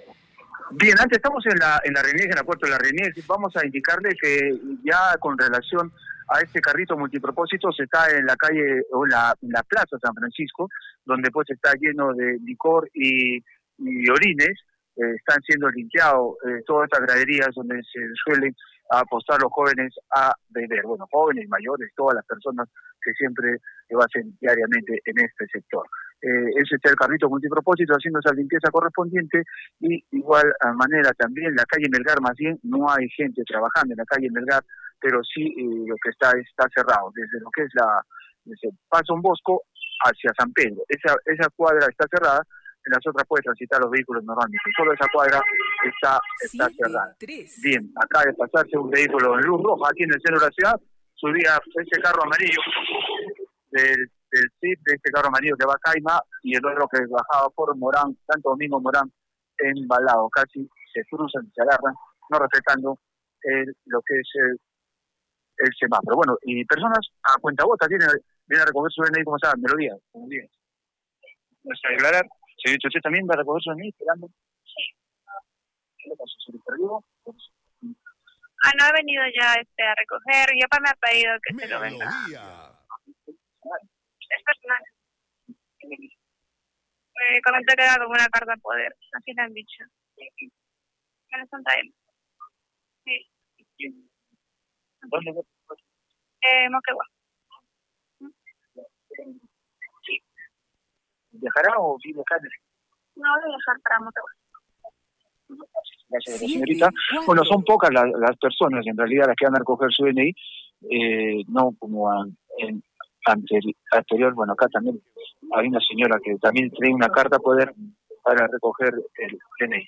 Bien, antes estamos en la en la Reunión, en la puerta de la Reunión. Vamos a indicarle que ya con relación a este carrito multipropósito se está en la calle o en la, en la plaza San Francisco, donde pues está lleno de licor y, y orines. Eh, están siendo limpiados eh, todas estas graderías donde se suelen apostar los jóvenes a beber. Bueno, jóvenes, mayores, todas las personas que siempre lo hacen diariamente en este sector. Eh, ese está el carrito multipropósito haciendo esa limpieza correspondiente, y igual manera también la calle Melgar, más bien no hay gente trabajando en la calle Melgar, pero sí eh, lo que está está cerrado, desde lo que es la desde Paso Don Bosco hacia San Pedro. Esa, esa cuadra está cerrada, en las otras puede transitar los vehículos normalmente. Solo esa cuadra está, está cerrada. Bien, acaba de pasarse un vehículo en luz roja aquí en el centro de la ciudad, subía ese carro amarillo del, del C I P, de este carro amarillo que va a Caima, y el otro que bajaba por Morán, Santo Domingo Morán, embalado. Casi se cruzan, se agarran, no respetando el, lo que es el, el semáforo. Bueno, y personas a cuentagotas vienen, vienen a recoger su D N I, como saben, Melodía, como bien. No sé, aclarar. Señor, ¿usted también va a recoger su D N I esperando? ¿Qué le pasó? ¿Se le perdió? Ah, no, he venido ya este, a recoger. Ya para me ha pedido que se lo venga. Es personal. Me comentó que era como una carta de poder. Así le han dicho. ¿Qué le son a él? Sí. ¿Dónde? Eh, Moquegua. Sí. ¿Viajará o vive acá? No, voy a viajar para Moquegua. Gracias, señorita. Bueno, son pocas las, las personas, en realidad, las que van a recoger su D N I, eh, no como a, en anteri- anterior. Bueno, acá también hay una señora que también trae una carta a poder para recoger el D N I.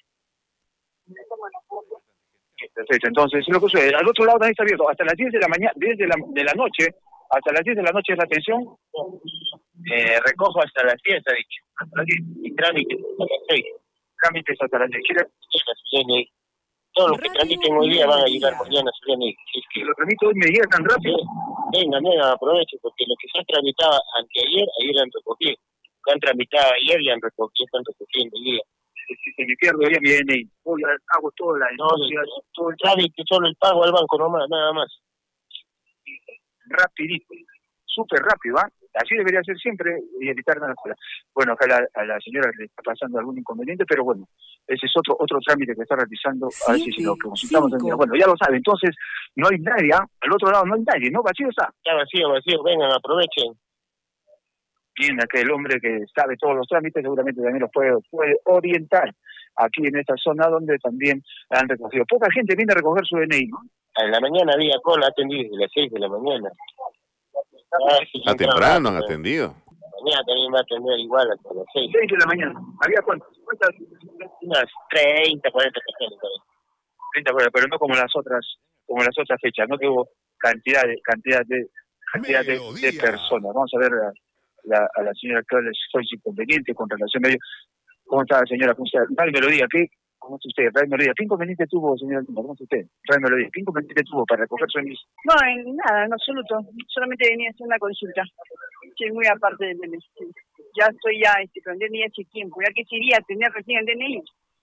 Perfecto, entonces, lo que sucede, al otro lado también está abierto, hasta las diez de la mañana, diez de la, de la noche, hasta las diez de la noche es la atención. Eh, recojo hasta las diez, ha dicho. Hasta las diez. Y trámite hasta las seis. Trámites hasta las diez. Todos los que tramiten hoy día van a llegar mañana a su D N I. Si es que lo tramito hoy, me llega tan rápido. Venga, venga, aproveche, porque lo que se han tramitado anteayer, ayer han recogido. Lo han tramitado ayer y han recogido, están recogiendo hoy día. Si se me pierde hoy mi D N I, hoy hago toda la denuncia, no, todo el trámite, solo el pago al banco nomás, nada más. Rapidito, súper rápido, ¿ah? ¿eh? Así debería ser siempre y evitar nada. Bueno, acá la, a la señora le está pasando algún inconveniente, pero bueno, ese es otro otro trámite que está realizando, a ver si lo que consultamos. Bueno, ya lo sabe, entonces no hay nadie, ¿ah? Al otro lado no hay nadie, ¿no? Vacío está. Está vacío, vacío, vengan, aprovechen. Bien, aquel hombre que sabe todos los trámites seguramente también los puede, puede orientar aquí en esta zona donde también han recogido. Poca gente viene a recoger su D N I, ¿no? En la mañana había cola atendida desde las seis de la mañana. Ah, sí, a temprano han atendido. Mañana también va a atender igual hasta las seis. seis de la mañana. ¿Había cuántas? ¿Cuántas? Unas treinta, cuarenta personas. treinta, pero no como las otras como las otras fechas, no que hubo cantidad de, cantidad de, cantidad de, de personas. Vamos a ver a la, a la señora que les fue inconveniente con relación a ello. ¿Cómo está, señora? ¿Cómo está? Radio Melodía, ¿qué? ¿Cómo está usted? Radio Melodía, ¿qué inconveniente tuvo, señora? ¿Cómo está usted? Radio Melodía, ¿qué inconveniente tuvo para recoger su emisio? No, en nada, en absoluto. Solamente venía a hacer una consulta. Sí, muy aparte del D N I. Ya estoy ya este, con el D N I hace tiempo. Ya quisiera tener recién el D N I.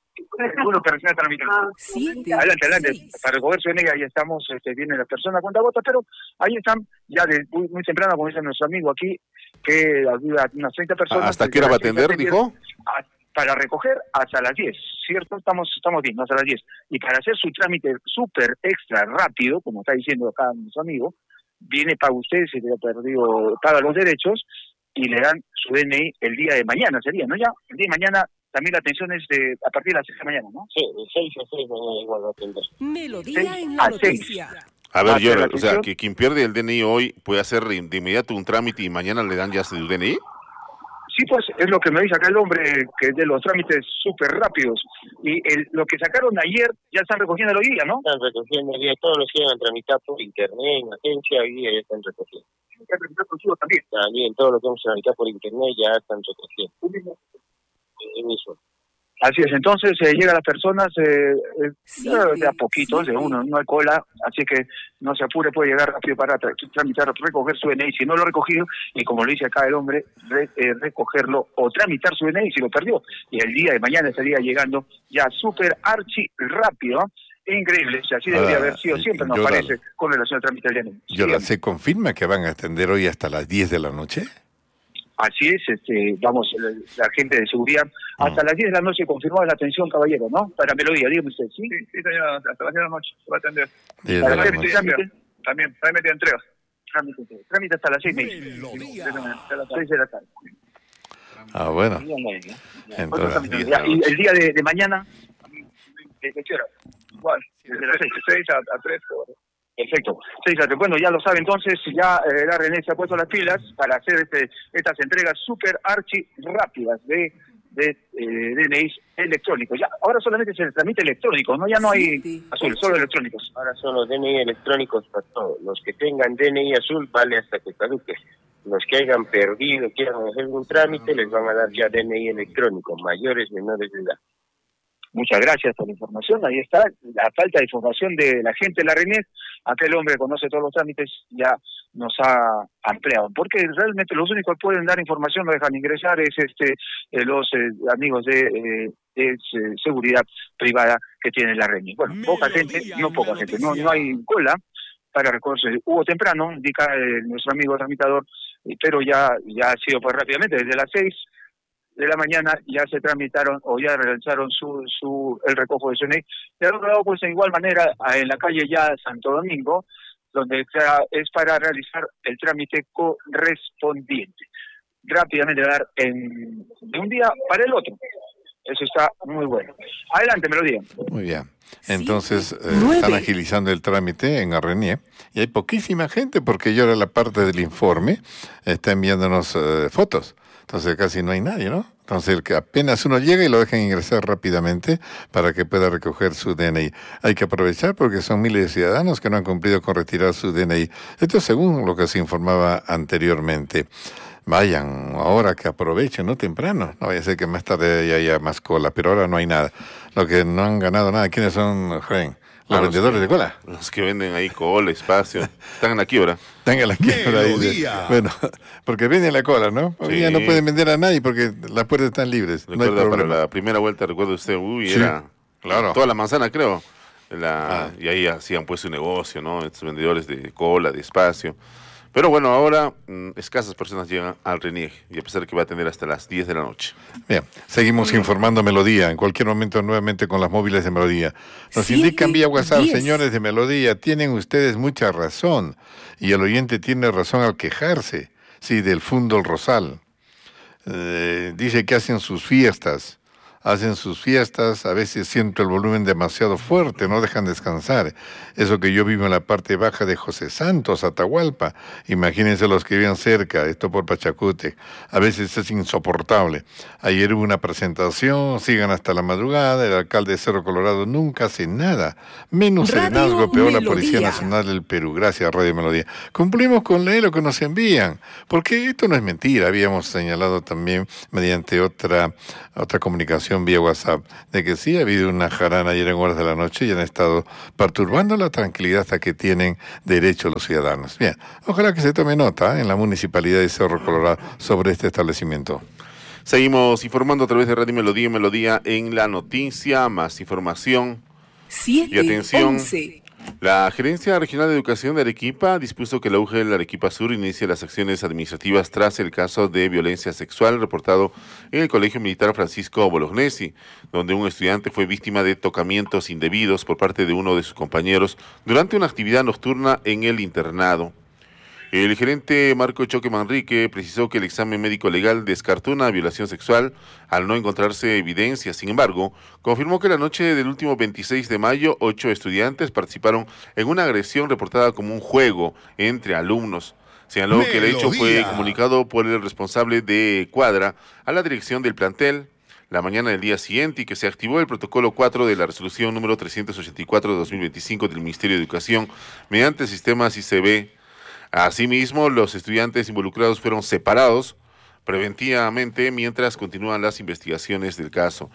Uno que recién ha tramitado. Ah, adelante, adelante. Seis. Para recoger su D N I, ahí estamos, este, viene la persona con la bota, pero ahí están, ya de muy, muy temprano, como dice nuestro amigo aquí, que ayuda a unas treinta personas. ¿Hasta qué hora va a atender, dijo? A, para recoger hasta las diez, ¿cierto? Estamos estamos bien, hasta las diez. Y para hacer su trámite súper extra rápido, como está diciendo acá nuestro amigo, viene para usted, se le ha perdido, paga los derechos y le dan su D N I el día de mañana, sería, ¿no? Ya, el día de mañana también la atención es de, a partir de las seis de la mañana, ¿no? Sí, de seis a seis mañana igual va a atender. Melodía en la noticia. A ver, yo, o sea, que quien pierde el D N I hoy puede hacer de inmediato un trámite y mañana le dan ya su D N I. Sí, pues es lo que me dice acá el hombre, que es de los trámites súper rápidos. Y el, lo que sacaron ayer ya están recogiendo hoy día, ¿no? Están recogiendo hoy día, todos los que iban a tramitar por internet, en agencia, hoy día ya están recogiendo. ¿Están tramitar consigo también? También, todo lo que hemos tramitado por internet ya están recogiendo. ¿Tú mismo? El mismo. Así es, entonces eh, llegan las personas eh, eh, sí, de a poquitos, sí, de uno, no hay cola, así que no se apure, puede llegar rápido para tra tramitar, recoger su D N I si no lo ha recogido, y como lo dice acá el hombre, re, eh, recogerlo o tramitar su D N I si lo perdió, y el día de mañana estaría llegando ya súper archi rápido, increíble, o sea, así debería ah, haber sido, siempre nos parece, con relación al trámite del D N I. Yo la ¿se confirma que van a atender hoy hasta las diez de la noche? Así es, este, vamos, la, la gente de seguridad, hasta mm. las diez de la noche confirmó la atención, caballero, ¿no? Para Melodía, dígame usted, ¿sí? Sí, sí, señor, hasta las diez de la noche se va a atender. Para hacer este trámite. También, trámite de entrega. Trámite, trámite hasta las seis y media. seis de la tarde. Ah, bueno. Entonces, ya, y el día de, de mañana, ¿de qué hora? Igual, desde las seis a tres horas. Perfecto. Sí, bueno, ya lo sabe, entonces ya eh, la René se ha puesto las pilas para hacer este, estas entregas súper archi rápidas de, de eh, D N Is electrónicos. Ya, ahora solamente se tramite electrónico, ¿no? Ya no hay sí, azul, solo electrónicos. Ahora son los D N I electrónicos para todos. Los que tengan D N I azul vale hasta que caduque. Los que hayan perdido, quieran hacer un trámite, les van a dar ya D N I electrónico, mayores, menores de edad. Muchas gracias por la información. Ahí está la falta de información de la gente de la René. Aquel hombre que conoce todos los trámites ya nos ha ampliado. Porque realmente los únicos que pueden dar información, no dejan ingresar, es este eh, los eh, amigos de, eh, de eh, seguridad privada que tiene la René. Bueno, poca gente, no poca gente, no, no hay cola para recogerse. Hubo temprano, indica eh, nuestro amigo tramitador, pero ya, ya ha sido pues rápidamente, desde las seis de la mañana ya se tramitaron o ya realizaron su, su el recojo de su D N I. De otro lado, pues de igual manera, en la calle ya Santo Domingo, donde es para realizar el trámite correspondiente. Rápidamente dar en, de un día para el otro. Eso está muy bueno. Adelante, Melodía. Muy bien. Entonces, eh, están agilizando el trámite en Arrenié y hay poquísima gente porque yo era la parte del informe, está enviándonos eh, fotos. Entonces casi no hay nadie, ¿no? Entonces que apenas uno llega y lo dejan ingresar rápidamente para que pueda recoger su D N I. Hay que aprovechar porque son miles de ciudadanos que no han cumplido con retirar su D N I. Esto es según lo que se informaba anteriormente. Vayan, ahora que aprovechen, no temprano. No vaya a ser que más tarde ya haya más cola, pero ahora no hay nada. Lo que no han ganado nada, ¿quiénes son, Joven? ¿Los ah, vendedores los que, de cola? Los que venden ahí cola, espacio. Están en la quiebra. Están en la quiebra. Ahí. Bueno, porque viene la cola, ¿no? Hoy sí. Ya no pueden vender a nadie porque las puertas están libres. Recuerda, no hay problema. Para la primera vuelta, recuerda usted, uy, sí, era claro. Toda la manzana, creo. La, ah. Y ahí hacían pues su negocio, ¿no? Estos vendedores de cola, de espacio. Pero bueno, ahora mmm, escasas personas llegan al René y a pesar de que va a atender hasta las diez de la noche. Bien, seguimos sí. informando Melodía. En cualquier momento nuevamente con las móviles de Melodía. Nos sí, indican vía WhatsApp, diez. Señores de Melodía, tienen ustedes mucha razón. Y el oyente tiene razón al quejarse, sí, del Fundo El Rosal. Eh, dice que hacen sus fiestas. hacen sus fiestas, a veces siento el volumen demasiado fuerte, no dejan descansar. Eso que yo vivo en la parte baja de José Santos, Atahualpa, imagínense los que viven cerca, esto por Pachacute, a veces es insoportable. Ayer hubo una presentación, sigan hasta la madrugada, el alcalde de Cerro Colorado nunca hace nada, menos serenazgo, peor la Policía Nacional del Perú. Gracias, Radio Melodía. Cumplimos con leer lo que nos envían, porque esto no es mentira, habíamos señalado también mediante otra, otra comunicación vía WhatsApp, de que sí ha habido una jarana ayer en horas de la noche y han estado perturbando la tranquilidad a que tienen derecho los ciudadanos. Bien, ojalá que se tome nota ¿eh? en la Municipalidad de Cerro Colorado sobre este establecimiento. Seguimos informando a través de Radio Melodía, Melodía en la noticia, más información. Siete, y atención. once. La Gerencia Regional de Educación de Arequipa dispuso que la U G L Arequipa Sur inicie las acciones administrativas tras el caso de violencia sexual reportado en el Colegio Militar Francisco Bolognesi, donde un estudiante fue víctima de tocamientos indebidos por parte de uno de sus compañeros durante una actividad nocturna en el internado. El gerente Marco Choque Manrique precisó que el examen médico legal descartó una violación sexual al no encontrarse evidencia. Sin embargo, confirmó que la noche del último veintiséis de mayo, ocho estudiantes participaron en una agresión reportada como un juego entre alumnos. Señaló que el hecho fue comunicado por el responsable de cuadra a la dirección del plantel la mañana del día siguiente y que se activó el protocolo cuatro de la resolución número trescientos ochenta y cuatro de dos mil veinticinco del Ministerio de Educación mediante el sistema C I C B. Asimismo, los estudiantes involucrados fueron separados preventivamente mientras continúan las investigaciones del caso.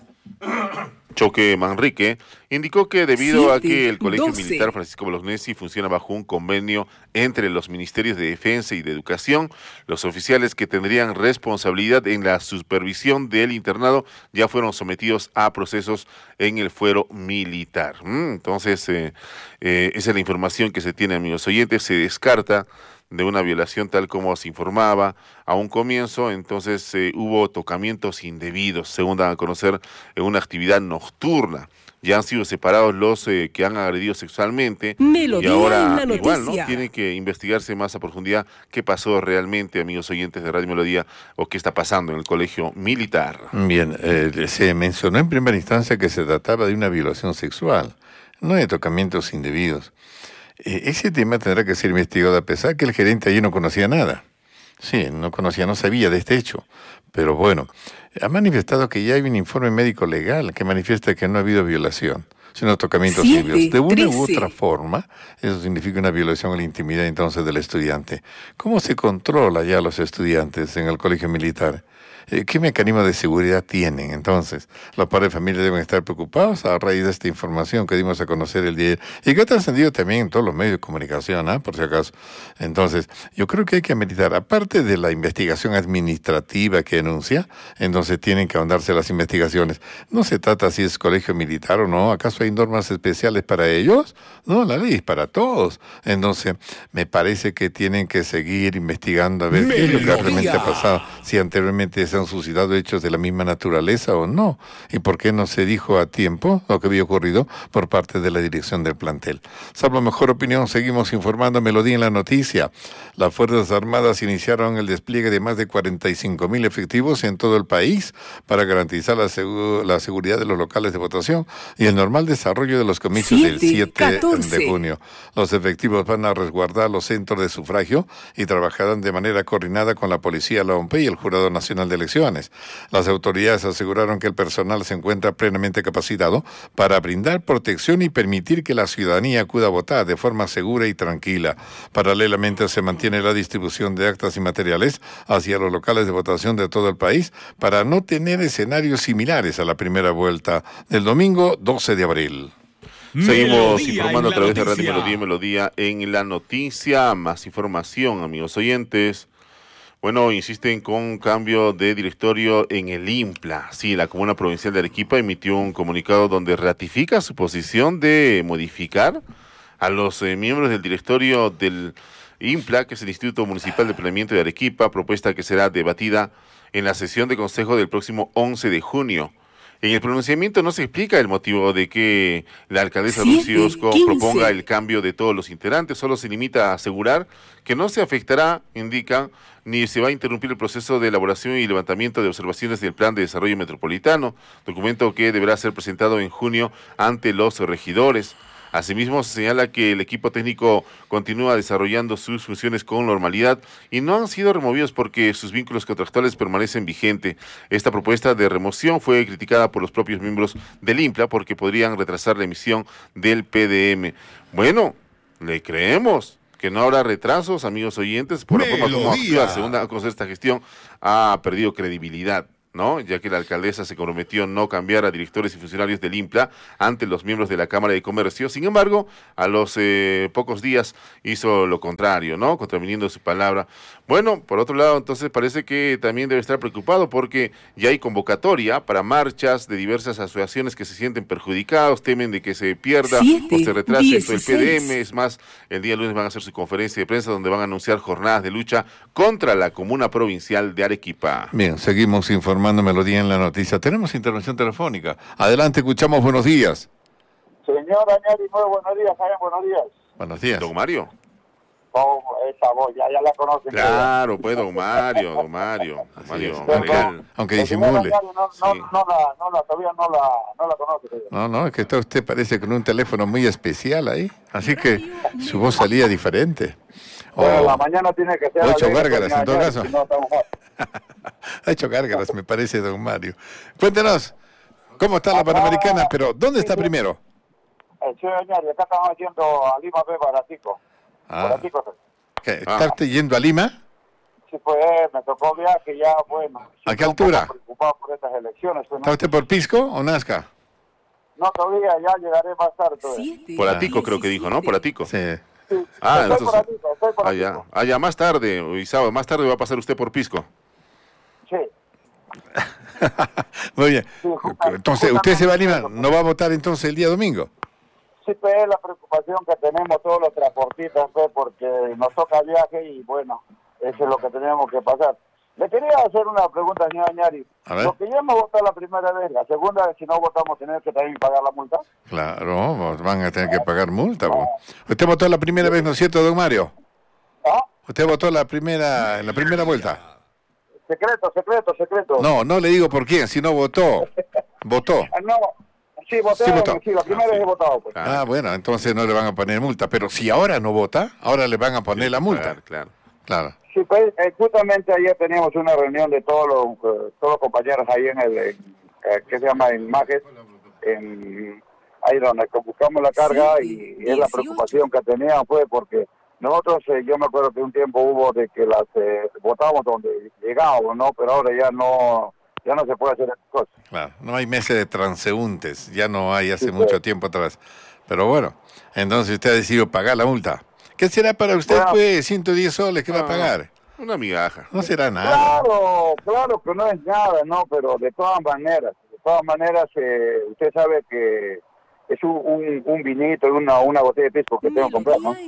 Choque Manrique indicó que debido a que el Colegio doce. Militar Francisco Bolognesi funciona bajo un convenio entre los Ministerios de Defensa y de Educación, los oficiales que tendrían responsabilidad en la supervisión del internado ya fueron sometidos a procesos en el fuero militar. Mm, entonces, eh, eh, esa es la información que se tiene, amigos oyentes. Se descarta de una violación tal como se informaba a un comienzo, entonces eh, hubo tocamientos indebidos, según dan a conocer, en una actividad nocturna. Ya han sido separados los eh, que han agredido sexualmente. Melodía y ahora en la igual, ¿no? noticia. Tiene que investigarse más a profundidad qué pasó realmente, amigos oyentes de Radio Melodía, o qué está pasando en el colegio militar. Bien, eh, se mencionó en primera instancia que se trataba de una violación sexual, no de tocamientos indebidos. Eh, ese tema tendrá que ser investigado a pesar que el gerente allí no conocía nada. Sí, no conocía, no sabía de este hecho. Pero bueno, ha manifestado que ya hay un informe médico legal que manifiesta que no ha habido violación, sino tocamientos Siete, indebidos. De una u trece. otra forma, eso significa una violación a la intimidad entonces del estudiante. ¿Cómo se controla ya a los estudiantes en el colegio militar? Eh, ¿Qué mecanismo de seguridad tienen? Entonces, los padres de familia deben estar preocupados a raíz de esta información que dimos a conocer el día de ayer y que ha trascendido también en todos los medios de comunicación, ¿eh? por si acaso. Entonces, yo creo que hay que meditar, aparte de la investigación administrativa que anuncia, entonces tienen que ahondarse las investigaciones. No se trata si es colegio militar o no, ¿acaso hay normas especiales para ellos? No, la ley es para todos. Entonces, me parece que tienen que seguir investigando a ver qué es lo que realmente ha pasado, si anteriormente se han suscitado hechos de la misma naturaleza o no, y por qué no se dijo a tiempo lo que había ocurrido por parte de la dirección del plantel. Salvo mejor opinión, seguimos informando. Melodía en la noticia. Las Fuerzas Armadas iniciaron el despliegue de más de cuarenta y cinco mil efectivos en todo el país para garantizar la, segu la seguridad de los locales de votación y el normal desarrollo de los comicios del siete de junio. Los efectivos van a resguardar los centros de sufragio y trabajarán de manera coordinada con la Policía, la O M P y el Jurado Nacional de Elecciones. Las autoridades aseguraron que el personal se encuentra plenamente capacitado para brindar protección y permitir que la ciudadanía acuda a votar de forma segura y tranquila. Paralelamente se mantiene la distribución de actas y materiales hacia los locales de votación de todo el país para no tener escenarios similares a la primera vuelta del domingo doce de abril. Seguimos informando a través de Radio Melodía y Melodía en la noticia. Más información, amigos oyentes. Bueno, insisten con cambio de directorio en el IMPLA. Sí, la Comuna Provincial de Arequipa emitió un comunicado donde ratifica su posición de modificar a los eh, miembros del directorio del IMPLA, que es el Instituto Municipal de Planeamiento de Arequipa, propuesta que será debatida en la sesión de consejo del próximo once de junio. En el pronunciamiento no se explica el motivo de que la alcaldesa Siete, Lucy Osco quince. proponga el cambio de todos los integrantes, solo se limita a asegurar que no se afectará, indican, ni se va a interrumpir el proceso de elaboración y levantamiento de observaciones del Plan de Desarrollo Metropolitano, documento que deberá ser presentado en junio ante los regidores. Asimismo, se señala que el equipo técnico continúa desarrollando sus funciones con normalidad y no han sido removidos porque sus vínculos contractuales permanecen vigentes. Esta propuesta de remoción fue criticada por los propios miembros del INPLA porque podrían retrasar la emisión del P D M. Bueno, le creemos que no habrá retrasos, amigos oyentes, por la forma como actúa, según da a conocer esta gestión, ha perdido credibilidad, ¿no? Ya que la alcaldesa se comprometió no cambiar a directores y funcionarios del INPLA ante los miembros de la Cámara de Comercio. Sin embargo, a los eh, pocos días hizo lo contrario, ¿no? Contraviniendo su palabra. Bueno, por otro lado, entonces parece que también debe estar preocupado porque ya hay convocatoria para marchas de diversas asociaciones que se sienten perjudicados, temen de que se pierda Siete, o se retrase esto el P D M. dieciséis. Es más, el día lunes van a hacer su conferencia de prensa donde van a anunciar jornadas de lucha contra la comuna provincial de Arequipa. Bien, seguimos informando Melodía en la noticia. Tenemos intervención telefónica. Adelante, escuchamos. Buenos días. Señor Añari, muy buenos días, Jaime, buenos días. Buenos días. Don Mario. Oh, esa voz, ya, ya la conocen. Claro, pues don Mario, don Mario, don Mario, Aunque, Margal. aunque El señor disimule. Añari no, no, no, la, no la, todavía no la, no la conoce. No, no, es que está usted parece con un teléfono muy especial ahí. Así que su voz salía diferente. Bueno, Oh, la mañana tiene que ser... ha hecho alegre, gárgaras, en todo Añari, caso. si no, estamos mal. Ha hecho gárgaras, me parece, don Mario. Cuéntenos, ¿cómo está la Panamericana? Pero, ¿dónde está primero? El señor Añari, acá estamos haciendo a Lima B baratico. Ah, Baratico, pues. ¿qué, ¿Está usted yendo a Lima? Sí, pues me tocó viaje ya, bueno. ¿A qué altura? Preocupado por estas elecciones. Pues, ¿Está ¿no? usted por Pisco o Nazca? No, todavía, ya llegaré más tarde. Todavía. Por Atico creo que dijo, ¿no? Por Atico. Sí. Sí, Ah, estoy entonces, por Atico, estoy por ah, Atico. ya, ah, ya, más tarde, hoy sábado, más tarde va a pasar usted por Pisco. Sí. Muy bien. Sí, justa- Entonces, ¿usted se va a Lima? ¿No va a votar entonces el día domingo? Sí, pues es la preocupación que tenemos todos los transportistas, pues, porque nos toca viaje y bueno, eso es lo que tenemos que pasar. Le quería hacer una pregunta, señor Añari. A ver. Lo que ya hemos votado la primera vez, la segunda vez, si no votamos, tenemos que también pagar la multa. Claro, pues van a tener que pagar multa. Pues. ¿Usted votó la primera vez, no es cierto, don Mario? ¿Ah? ¿Usted votó la primera, en la primera vuelta? Secreto, secreto, secreto. No, no le digo por quién, si no votó. Votó. Ah, no, sí, voté, Sí sí, votó. la primera vez he votado, pues. Ah, bueno, entonces no le van a poner multa. Pero si ahora no vota, ahora le van a poner la multa. Claro, claro. Claro. Sí, pues eh, justamente ayer teníamos una reunión de todos los, eh, todos los compañeros ahí en el, en, eh, ¿qué se llama? En Majes, en, ahí donde buscamos la carga y, y es la preocupación que teníamos, pues, porque nosotros, eh, yo me acuerdo que un tiempo hubo de que las eh, votábamos donde llegábamos, ¿no? Pero ahora ya no, ya no se puede hacer esas cosas. Claro, no hay meses de transeúntes, ya no hay hace Sí, mucho pues. tiempo atrás. Pero bueno, entonces usted ha decidido pagar la multa. ¿Qué será para usted, Bueno. pues, ciento diez soles que va a Ah. pagar? Una migaja. No será nada. Claro, claro que no es nada, ¿no? Pero de todas maneras, de todas maneras, eh, usted sabe que es un, un, un vinito y una, una botella de pisco que tengo que comprar, ¿no?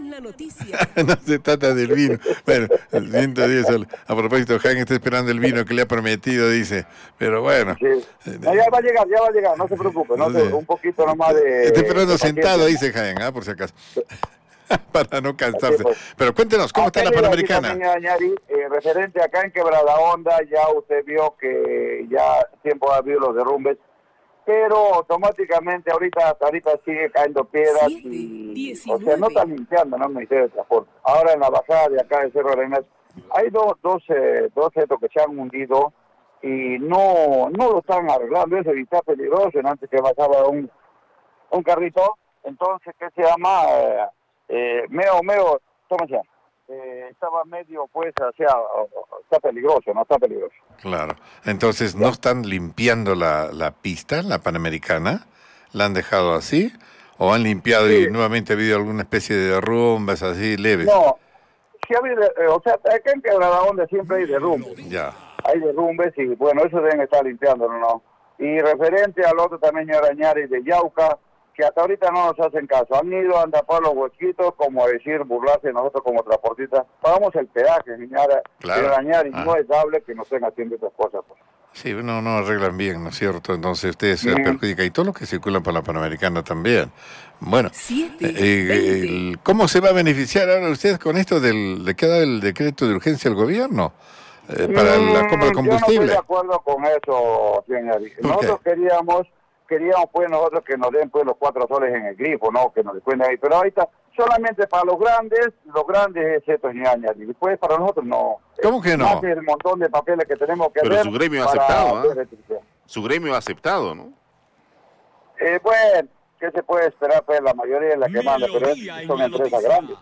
No se trata del vino. Bueno, ciento diez soles. A propósito, Jaime está esperando el vino que le ha prometido, dice. Pero bueno. Sí. No, ya va a llegar, ya va a llegar, no se preocupe, no se- un poquito nomás de... Está esperando de sentado, paciencia. dice Jaime, ¿ah? Por si acaso. Para no cansarse. Así pues. Pero cuéntenos, ¿cómo está Acá la le iba a Panamericana? decir también, Añari, eh, referente acá en Quebrada Honda, ya usted vio que ya tiempo ha habido los derrumbes, pero automáticamente ahorita hasta ahorita sigue cayendo piedras y, o sea, no están limpiando, ¿no? El Ministerio de Transporte. Ahora en la bajada de acá de Cerro Arenas hay dos, dos, eh, dos centros que se han hundido y no, no lo están arreglando, eso y está peligroso, ¿no? Antes que pasaba un, un carrito, entonces, ¿qué se llama? Eh, eh, meo, meo, ¿cómo se llama? Eh, estaba medio, pues, o sea, está peligroso, ¿no? Está peligroso. Claro. Entonces, ¿no están limpiando la, la pista, la Panamericana? ¿La han dejado así? ¿O han limpiado Sí. y nuevamente ha habido alguna especie de derrumbes así leves? No, sí ha habido, eh, o sea, acá en Quebrada Honda siempre hay derrumbes. Ya. Hay derrumbes y, bueno, eso deben estar limpiándolo, ¿no? Y referente al otro también, señor Añari, de Yauca, que hasta ahorita no nos hacen caso. Han ido a tapar los huequitos, como decir, burlarse de nosotros como transportistas. Pagamos el peaje, señora, Claro. señor Añari, Ah. no es dable que nos estén haciendo esas cosas. Pues. Sí, no, no arreglan bien, ¿no es cierto? Entonces ustedes se perjudican. Y todos los que circulan por la Panamericana también. Bueno, Siete, eh, el- ¿cómo se va a beneficiar ahora usted con esto del, de que ha dado el decreto de urgencia al gobierno eh, para la compra de Mm, Yo no combustible? estoy de acuerdo con eso, señor. Nosotros queríamos, queríamos pues nosotros que nos den pues los cuatro soles en el grifo, ¿no? Que nos descuenten ahí. Pero ahorita solamente para los grandes, los grandes es esto, ñaña. Y después para nosotros no. ¿Cómo que no? Más el montón de papeles que tenemos que Pero hacer. su gremio ha para aceptado, ¿ah? hacer restricción. Su gremio ha aceptado, ¿no? Eh, bueno, ¿qué se puede esperar? Pues la mayoría de la que manda, pero es- son empresas grandes.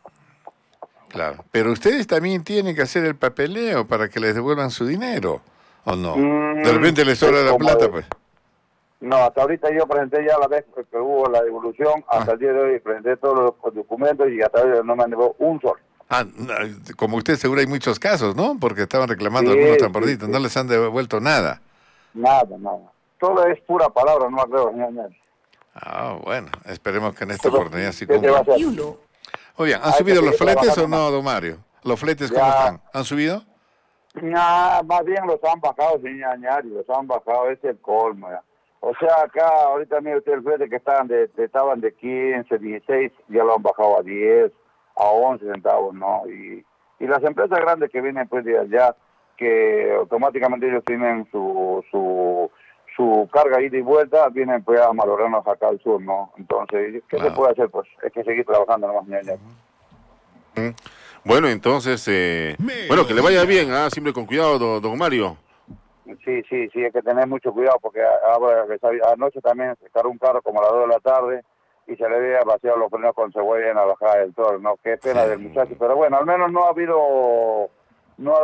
Claro, pero ustedes también tienen que hacer el papeleo para que les devuelvan su dinero, ¿o no? Mm, De repente les sobra es la como plata, de- pues. No, hasta ahorita yo presenté ya la vez que hubo la devolución, hasta el día de hoy presenté todos los documentos y hasta hoy no me han devuelto un sol. Ah, no, como usted seguro hay muchos casos, ¿no? Porque estaban reclamando Sí, algunos sí, transportistas, sí. no les han devuelto nada. Nada, nada. Todo es pura palabra, no creo, señor. Ah, bueno, esperemos que en esta oportunidad sí ¿Qué te va a cumplan. hacer? Muy bien, ¿han Hay que subido los seguir fletes o trabajando no, don Mario? ¿Los fletes cómo Ya. están? ¿Han subido? Nah, más bien los han bajado, señor, y los han bajado, ese es el colmo, ya. O sea, acá, ahorita mire usted el flete que estaban de, de- estaban de quince, dieciséis, ya lo han bajado a diez, a once centavos, ¿no? Y, y las empresas grandes que vienen pues de allá, que automáticamente ellos tienen su, su, su carga ida y vuelta, vienen pues a valorarnos acá al sur, ¿no? Entonces, ¿qué se puede hacer? Pues hay que seguir trabajando nomás, ñaña. Mm. Bueno, entonces, eh, bueno, que le vaya bien, ¿ah? Siempre con cuidado, do- don Mario. Sí, sí, sí, hay que tener mucho cuidado porque ahora, anoche también se cargó un carro como a las dos de la tarde y se le había vaciado los frenos con cebolla en la bajada del toro, ¿no? Qué pena del muchacho, pero bueno, al menos no ha habido, no,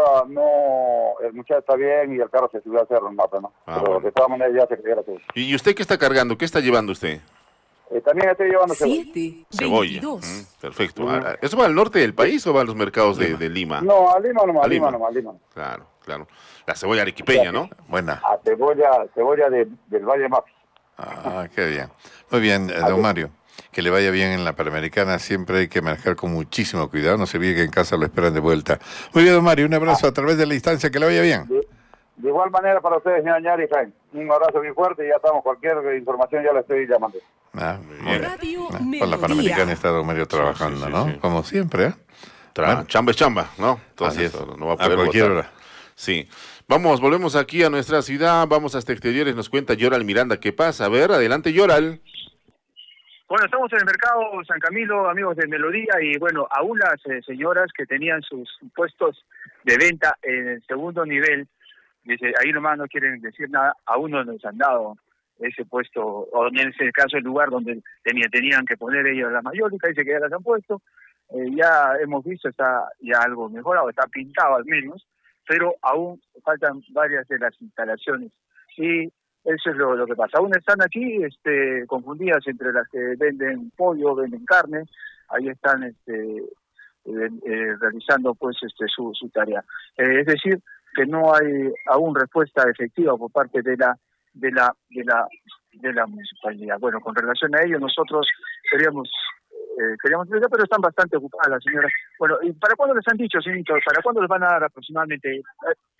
no, el muchacho está bien y el carro se subió al cerro en mapa, ¿no? Ah, pero bueno. de todas maneras ya se quedó todo. ¿Y usted qué está cargando? ¿Qué está llevando usted? Eh, también estoy llevando cebolla. Cebolla. Mm, perfecto. Ah, ¿eso va al norte del país o va a los mercados de, de Lima? No, a Lima nomás, A a Lima Lima. nomás, a Lima. Claro, claro. La cebolla arequipeña, ¿no? Buena. A cebolla, cebolla de, del Valle Max. Ah, qué bien. Muy bien, eh, don Mario. Que le vaya bien en la Panamericana. Siempre hay que manejar con muchísimo cuidado. No se olvide que en casa lo esperan de vuelta. Muy bien, don Mario. Un abrazo a través de la distancia. Que le vaya bien. De igual manera para ustedes, señor Ñari y Jaime. Un abrazo bien fuerte y ya estamos. Cualquier información ya la estoy llamando. Ah, muy bien. Radio Ah, por la Melodía. Panamericana está don Mario trabajando, ¿no? Como siempre, ¿eh? Tra- Chamba es chamba, ¿no? Así es. no va a A poder cualquier votar. hora. Sí. Vamos, volvemos aquí a nuestra ciudad, vamos hasta exteriores, nos cuenta Yoral Miranda qué pasa. A ver, adelante Yoral. Bueno, estamos en el mercado San Camilo, amigos de Melodía, y bueno, aún las eh, señoras que tenían sus puestos de venta en el segundo nivel, dice, ahí nomás no quieren decir nada, aún no nos han dado ese puesto, o en ese caso el lugar donde tenía, tenían que poner ellos la mayólica, dice que ya las han puesto, eh, ya hemos visto, está ya algo mejorado, está pintado al menos, pero aún faltan varias de las instalaciones, y eso es lo, lo que pasa. Aún están aquí este, confundidas entre las que venden pollo, venden carne, ahí están este, eh, eh, realizando pues este su, su tarea. Eh, es decir, que no hay aún respuesta efectiva por parte de la de la de la de la municipalidad. Bueno, con relación a ello nosotros queríamos eh, queríamos decir, pero están bastante ocupadas las señoras. Bueno, ¿y para cuándo les han dicho, señorito? ¿Para cuándo les van a dar aproximadamente? Eh,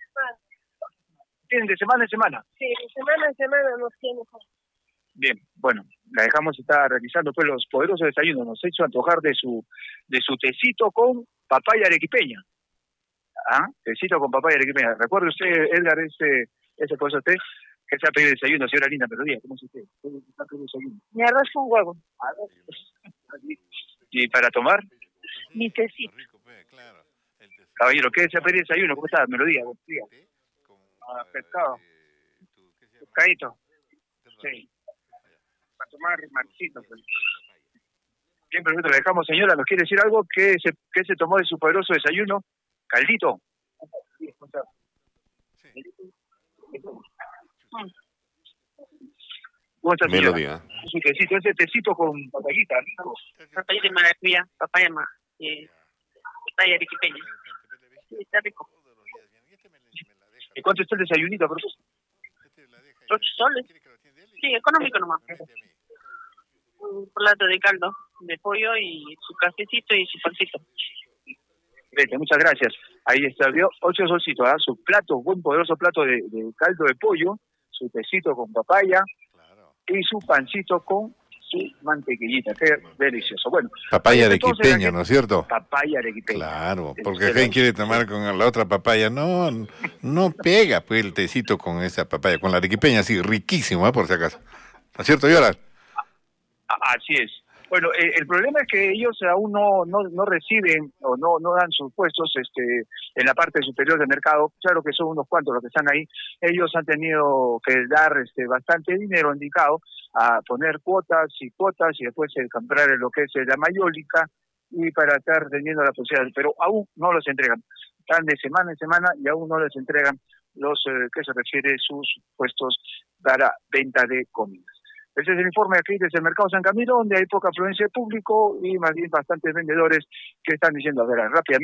¿Tienen de semana en semana? Sí, de semana en semana nos tiene. Bien, bueno, la dejamos estar realizando pues los poderosos desayunos. Nos ha hecho antojar de su de su tecito con papaya arequipeña. Ah, tecito con papaya arequipeña. ¿Recuerda usted, Edgar, ese ese pues usted que se ha pedido desayuno, señora Linda Melodía? ¿Cómo es usted? ¿Qué se ha pedido desayuno? Mi arroz con huevo. ¿Y para tomar? Mi tecito. Caballero, ¿qué se ha pedido desayuno? ¿Cómo está? Melodía, buen día. Ah, pescado. Pescadito. Sí. Para tomar marcito. Pues. Bien, perfecto, le dejamos, señora. ¿Nos quiere decir algo? ¿Qué se, qué se tomó de su poderoso desayuno? ¿Caldito? ¿Cómo está, señora? Melodía. Su tecito, ese tecito con papayita, rico. Papaya de maracuyá, papaya ma, eh, papaya arequipeña. Sí, está rico. ¿Y cuánto está el desayunito, profesor? Ocho soles. Sí, económico nomás. Un plato de caldo de pollo y su cafecito y su pancito. Vete, muchas gracias. Ahí está, vio, ocho solcitos, ¿ah? Su plato, buen poderoso plato de, de caldo de pollo, su tecito con papaya y su pancito con su mantequillita, qué delicioso. Bueno, papaya entonces, arequipeña, ¿no es cierto? Papaya arequipeña. Claro, porque ¿quién quiere tomar con la otra papaya? No, no pega pues el tecito con esa papaya, con la arequipeña, sí, riquísimo, ¿eh? Por si acaso. ¿No es cierto, Yola? Así es. Bueno, eh, el problema es que ellos aún no, no, no reciben o no, no dan sus puestos este, en la parte superior del mercado. Claro que son unos cuantos los que están ahí. Ellos han tenido que dar este, bastante dinero indicado a poner cuotas y cuotas y después eh, comprar lo que es eh, la mayólica y para estar teniendo la posibilidad. Pero aún no los entregan. Están de semana en semana y aún no les entregan los eh, que se refiere sus puestos para venta de comidas. Ese es el informe aquí desde el Mercado San Camilo, donde hay poca afluencia de público y más bien bastantes vendedores que están diciendo, a ver, rápidamente.